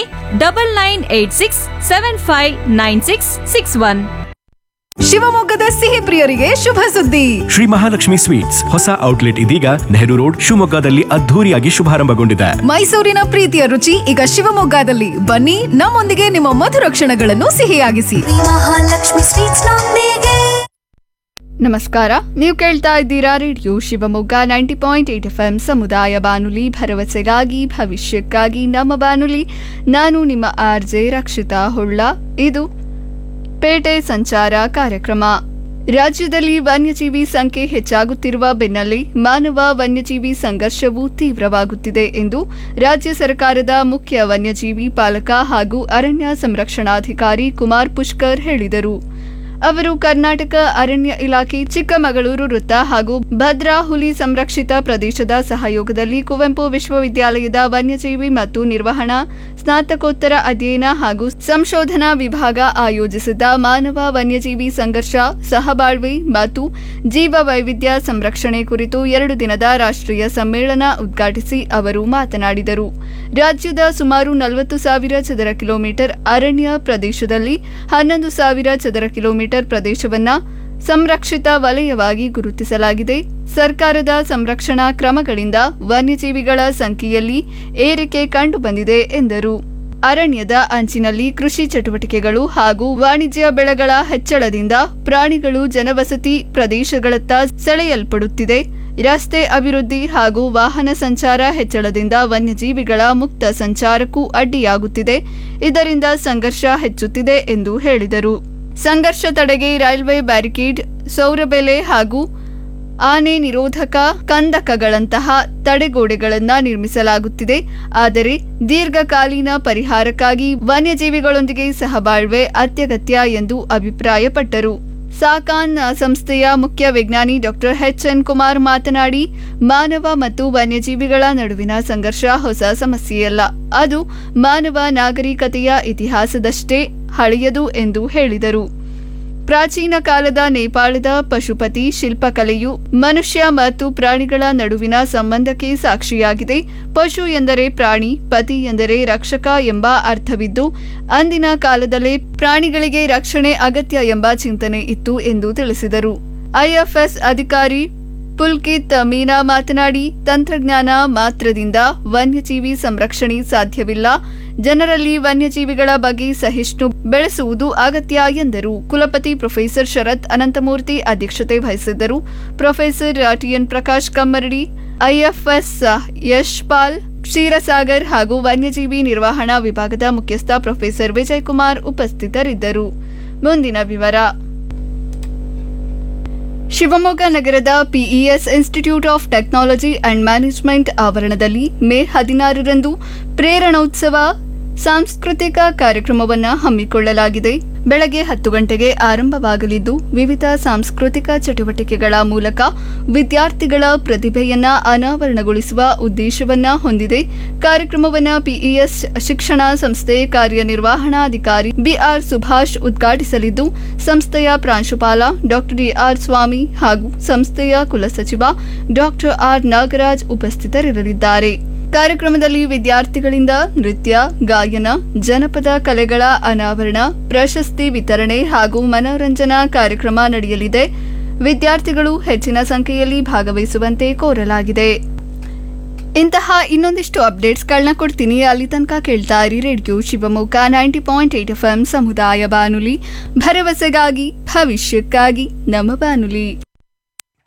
9986759661.
ಶಿವಮೊಗ್ಗದ ಸಿಹಿ ಪ್ರಿಯರಿಗೆ ಶುಭ ಸುದ್ದಿ.
ಶ್ರೀ ಮಹಾಲಕ್ಷ್ಮಿ ಸ್ವೀಟ್ಸ್ ಹೊಸ ಔಟ್ಲೆಟ್ ಇದೀಗ ನೆಹರು ರೋಡ್ ಶಿವಮೊಗ್ಗದಲ್ಲಿ ಅದ್ಧೂರಿಯಾಗಿ ಶುಭಾರಂಭಗೊಂಡಿದೆ.
ಮೈಸೂರಿನ ಪ್ರೀತಿಯ ರುಚಿ ಈಗ ಶಿವಮೊಗ್ಗದಲ್ಲಿ. ಬನ್ನಿ, ನಮ್ಮೊಂದಿಗೆ ನಿಮ್ಮ ಮಧುರ ಕ್ಷಣಗಳನ್ನು ಸಿಹಿಯಾಗಿಸಿ.
ಮಹಾಲಕ್ಷ್ಮಿ ಸ್ವೀಟ್ಸ್ ನೊಂದಿಗೆ.
ನಮಸ್ಕಾರ, ನೀವು ಕೇಳ್ತಾ ಇದ್ದೀರಾ ರೇಡಿಯೋ ಶಿವಮೊಗ್ಗ 90.8 FM ಸಮುದಾಯ ಬಾನುಲಿ, ಭರವಸೆಗಾಗಿ ಭವಿಷ್ಯಕ್ಕಾಗಿ ನಮ್ಮ ಬಾನುಲಿ. ನಾನು ನಿಮ್ಮ RJ ರಕ್ಷಿತಾ ಹೊಳ್ಳ. ಇದು ಪೇಟೆ ಸಂಚಾರ ಕಾರ್ಯಕ್ರಮ. ರಾಜ್ಯದಲ್ಲಿ ವನ್ಯಜೀವಿ ಸಂಖ್ಯೆ ಹೆಚ್ಚಾಗುತ್ತಿರುವ ಬೆನ್ನಲ್ಲೇ ಮಾನವ ವನ್ಯಜೀವಿ ಸಂಘರ್ಷವೂ ತೀವ್ರವಾಗುತ್ತಿದೆ ಎಂದು ರಾಜ್ಯ ಸರ್ಕಾರದ ಮುಖ್ಯ ವನ್ಯಜೀವಿ ಪಾಲಕ ಹಾಗೂ ಅರಣ್ಯ ಸಂರಕ್ಷಣಾಧಿಕಾರಿ ಕುಮಾರ್ ಪುಷ್ಕರ್ ಹೇಳಿದರು. ಅವರು ಕರ್ನಾಟಕ ಅರಣ್ಯ ಇಲಾಖೆ ಚಿಕ್ಕಮಗಳೂರು ವೃತ್ತ ಹಾಗೂ ಭದ್ರಾ ಹುಲಿ ಸಂರಕ್ಷಿತ ಪ್ರದೇಶದ ಸಹಯೋಗದಲ್ಲಿ ಕುವೆಂಪು ವಿಶ್ವವಿದ್ಯಾಲಯದ ವನ್ಯಜೀವಿ ಮತ್ತು ನಿರ್ವಹಣಾ ಸ್ನಾತಕೋತ್ತರ ಅಧ್ಯಯನ ಹಾಗೂ ಸಂಶೋಧನಾ ವಿಭಾಗ ಆಯೋಜಿಸಿದ್ದ ಮಾನವ ವನ್ಯಜೀವಿ ಸಂಘರ್ಷ, ಸಹಬಾಳ್ವೆ ಮತ್ತು ಜೀವ ವೈವಿಧ್ಯ ಸಂರಕ್ಷಣೆ ಕುರಿತು 2 ದಿನದ ರಾಷ್ಟ್ರೀಯ ಸಮ್ಮೇಳನ ಉದ್ಘಾಟಿಸಿ ಅವರು ಮಾತನಾಡಿದರು. ರಾಜ್ಯದ ಸುಮಾರು 40,000 ಚದರ ಕಿಲೋಮೀಟರ್ ಅರಣ್ಯ ಪ್ರದೇಶದಲ್ಲಿ 11,000 ಚದರ ಕಿಲೋಮೀಟರ್ ಪ್ರದೇಶವನ್ನ ಸಂರಕ್ಷಿತ ವಲಯವಾಗಿ ಗುರುತಿಸಲಾಗಿದೆ. ಸರ್ಕಾರದ ಸಂರಕ್ಷಣಾ ಕ್ರಮಗಳಿಂದ ವನ್ಯಜೀವಿಗಳ ಸಂಖ್ಯೆಯಲ್ಲಿ ಏರಿಕೆ ಕಂಡುಬಂದಿದೆ ಎಂದರು. ಅರಣ್ಯದ ಅಂಚಿನಲ್ಲಿ ಕೃಷಿ ಚಟುವಟಿಕೆಗಳು ಹಾಗೂ ವಾಣಿಜ್ಯ ಬೆಳೆಗಳ ಹೆಚ್ಚಳದಿಂದ ಪ್ರಾಣಿಗಳು ಜನವಸತಿ ಪ್ರದೇಶಗಳತ್ತ ಸೆಳೆಯಲ್ಪಡುತ್ತಿದೆ. ರಸ್ತೆ ಅಭಿವೃದ್ಧಿ ಹಾಗೂ ವಾಹನ ಸಂಚಾರ ಹೆಚ್ಚಳದಿಂದ ವನ್ಯಜೀವಿಗಳ ಮುಕ್ತ ಸಂಚಾರಕ್ಕೂ ಅಡ್ಡಿಯಾಗುತ್ತಿದೆ. ಇದರಿಂದ ಸಂಘರ್ಷ ಹೆಚ್ಚುತ್ತಿದೆ ಎಂದು ಹೇಳಿದರು. ಸಂಘರ್ಷ ತಡೆಗೆ ರೈಲ್ವೆ ಬ್ಯಾರಿಕೇಡ್, ಸೌರಬೆಲೆ ಹಾಗೂ ಆನೆ ನಿರೋಧಕ ಕಂದಕಗಳಂತಹ ತಡೆಗೋಡೆಗಳನ್ನು ನಿರ್ಮಿಸಲಾಗುತ್ತಿದೆ. ಆದರೆ ದೀರ್ಘಕಾಲೀನ ಪರಿಹಾರಕ್ಕಾಗಿ ವನ್ಯಜೀವಿಗಳೊಂದಿಗೆ ಸಹಬಾಳ್ವೆ ಅತ್ಯಗತ್ಯ ಎಂದು ಅಭಿಪ್ರಾಯಪಟ್ಟರು. ಸಾಕಾನ್ ಸಂಸ್ಥೆಯ ಮುಖ್ಯ ವಿಜ್ಞಾನಿ ಡಾಕ್ಟರ್ ಎಚ್.ಎನ್. ಕುಮಾರ್ ಮಾತನಾಡಿ, ಮಾನವ ಮತ್ತು ವನ್ಯಜೀವಿಗಳ ನಡುವಿನ ಸಂಘರ್ಷ ಹೊಸ ಸಮಸ್ಯೆಯಲ್ಲ, ಅದು ಮಾನವ ನಾಗರಿಕತೆಯ ಇತಿಹಾಸದಷ್ಟೇ ಹಳೆಯದು ಎಂದು ಹೇಳಿದರು. ಪ್ರಾಚೀನ ಕಾಲದ ನೇಪಾಳದ ಪಶುಪತಿ ಶಿಲ್ಪಕಲೆಯು ಮನುಷ್ಯ ಮತ್ತು ಪ್ರಾಣಿಗಳ ನಡುವಿನ ಸಂಬಂಧಕ್ಕೆ ಸಾಕ್ಷಿಯಾಗಿದೆ. ಪಶು ಎಂದರೆ ಪ್ರಾಣಿ, ಪತಿ ಎಂದರೆ ರಕ್ಷಕ ಎಂಬ ಅರ್ಥವಿದ್ದು, ಅಂದಿನ ಕಾಲದಲ್ಲೇ ಪ್ರಾಣಿಗಳಿಗೆ ರಕ್ಷಣೆ ಅಗತ್ಯ ಎಂಬ ಚಿಂತನೆ ಇತ್ತು ಎಂದು ತಿಳಿಸಿದರು. ಐಎಫ್ಎಸ್ ಅಧಿಕಾರಿ ಪುಲ್ಕಿತ್ ಮೀನಾ ಮಾತನಾಡಿ, ತಂತ್ರಜ್ಞಾನ ಮಾತ್ರದಿಂದ ವನ್ಯಜೀವಿ ಸಂರಕ್ಷಣೆ ಸಾಧ್ಯವಿಲ್ಲ. ಜನರಲ್ಲಿ ವನ್ಯಜೀವಿಗಳ ಬಗ್ಗೆ ಸಹಿಷ್ಣು ಬೆಳೆಸುವುದು ಅಗತ್ಯ ಎಂದರು. ಕುಲಪತಿ ಪ್ರೊಫೆಸರ್ ಶರತ್ ಅನಂತಮೂರ್ತಿ ಅಧ್ಯಕ್ಷತೆ ವಹಿಸಿದ್ದರು. Professor TN Prakash Kammaradi, IFS Yashpal ಕ್ಷೀರಸಾಗರ್ ಹಾಗೂ ವನ್ಯಜೀವಿ ನಿರ್ವಹಣಾ ವಿಭಾಗದ ಮುಖ್ಯಸ್ಥ ಪ್ರೊಫೆಸರ್ ವಿಜಯ್ ಕುಮಾರ್ ಉಪಸ್ಥಿತರಿದ್ದರು. ಮುಂದಿನ ವಿವರ. ಶಿವಮೊಗ್ಗ ನಗರದ PES institute of technology and management ಆವರಣದಲ್ಲಿ ಮೇ 16ರಂದು ಪ್ರೇರಣೋತ್ಸವ ಸಾಂಸ್ಕೃತಿಕ ಕಾರ್ಯಕ್ರಮವನ್ನು ಹಮ್ಮಿಕೊಳ್ಳಲಾಗಿದೆ. ಬೆಳಗ್ಗೆ 10 ಗಂಟೆಗೆ ಆರಂಭವಾಗಲಿದ್ದು, ವಿವಿಧ ಸಾಂಸ್ಕೃತಿಕ ಚಟುವಟಿಕೆಗಳ ಮೂಲಕ ವಿದ್ಯಾರ್ಥಿಗಳ ಪ್ರತಿಭೆಯನ್ನ ಅನಾವರಣಗೊಳಿಸುವ ಉದ್ದೇಶವನ್ನ ಹೊಂದಿದೆ. ಕಾರ್ಯಕ್ರಮವನ್ನು ಪಿಇಎಸ್ ಶಿಕ್ಷಣ ಸಂಸ್ಥೆ ಕಾರ್ಯನಿರ್ವಹಣಾಧಿಕಾರಿ ಬಿಆರ್ ಸುಭಾಷ್ ಉದ್ಘಾಟಿಸಲಿದ್ದು, ಸಂಸ್ಥೆಯ ಪ್ರಾಂಶುಪಾಲ ಡಾಕ್ಟರ್ ಡಿಆರ್ ಸ್ವಾಮಿ ಹಾಗೂ ಸಂಸ್ಥೆಯ ಕುಲಸಚಿವ ಡಾಕ್ಟರ್ ಆರ್ ನಾಗರಾಜ್ ಉಪಸ್ಥಿತರಿರಲಿದ್ದಾರೆ. ಕಾರ್ಯಕ್ರಮದಲ್ಲಿ ವಿದ್ಯಾರ್ಥಿಗಳಿಂದ ನೃತ್ಯ, ಗಾಯನ, ಜನಪದ ಕಲೆಗಳ ಅನಾವರಣ, ಪ್ರಶಸ್ತಿ ವಿತರಣೆ ಹಾಗೂ ಮನೋರಂಜನಾ ಕಾರ್ಯಕ್ರಮ ನಡೆಯಲಿದೆ. ವಿದ್ಯಾರ್ಥಿಗಳು ಹೆಚ್ಚಿನ ಸಂಖ್ಯೆಯಲ್ಲಿ ಭಾಗವಹಿಸುವಂತೆ ಕೋರಲಾಗಿದೆ. ಇಂತಹ ಇನ್ನೊಂದಿಷ್ಟು ಅಪ್ಡೇಟ್ಸ್ಗಳನ್ನ ಕೊಡ್ತೀನಿ. ಅಲ್ಲಿ ತನಕ ಕೇಳ್ತಾ ಇರಿ ರೇಡಿಯೋ ಶಿವಮೊಗ್ಗ 90.8 FM ಸಮುದಾಯ ಬಾನುಲಿ, ಭರವಸೆಗಾಗಿ ಭವಿಷ್ಯಕ್ಕಾಗಿ ನಮ್ಮ ಬಾನುಲಿ.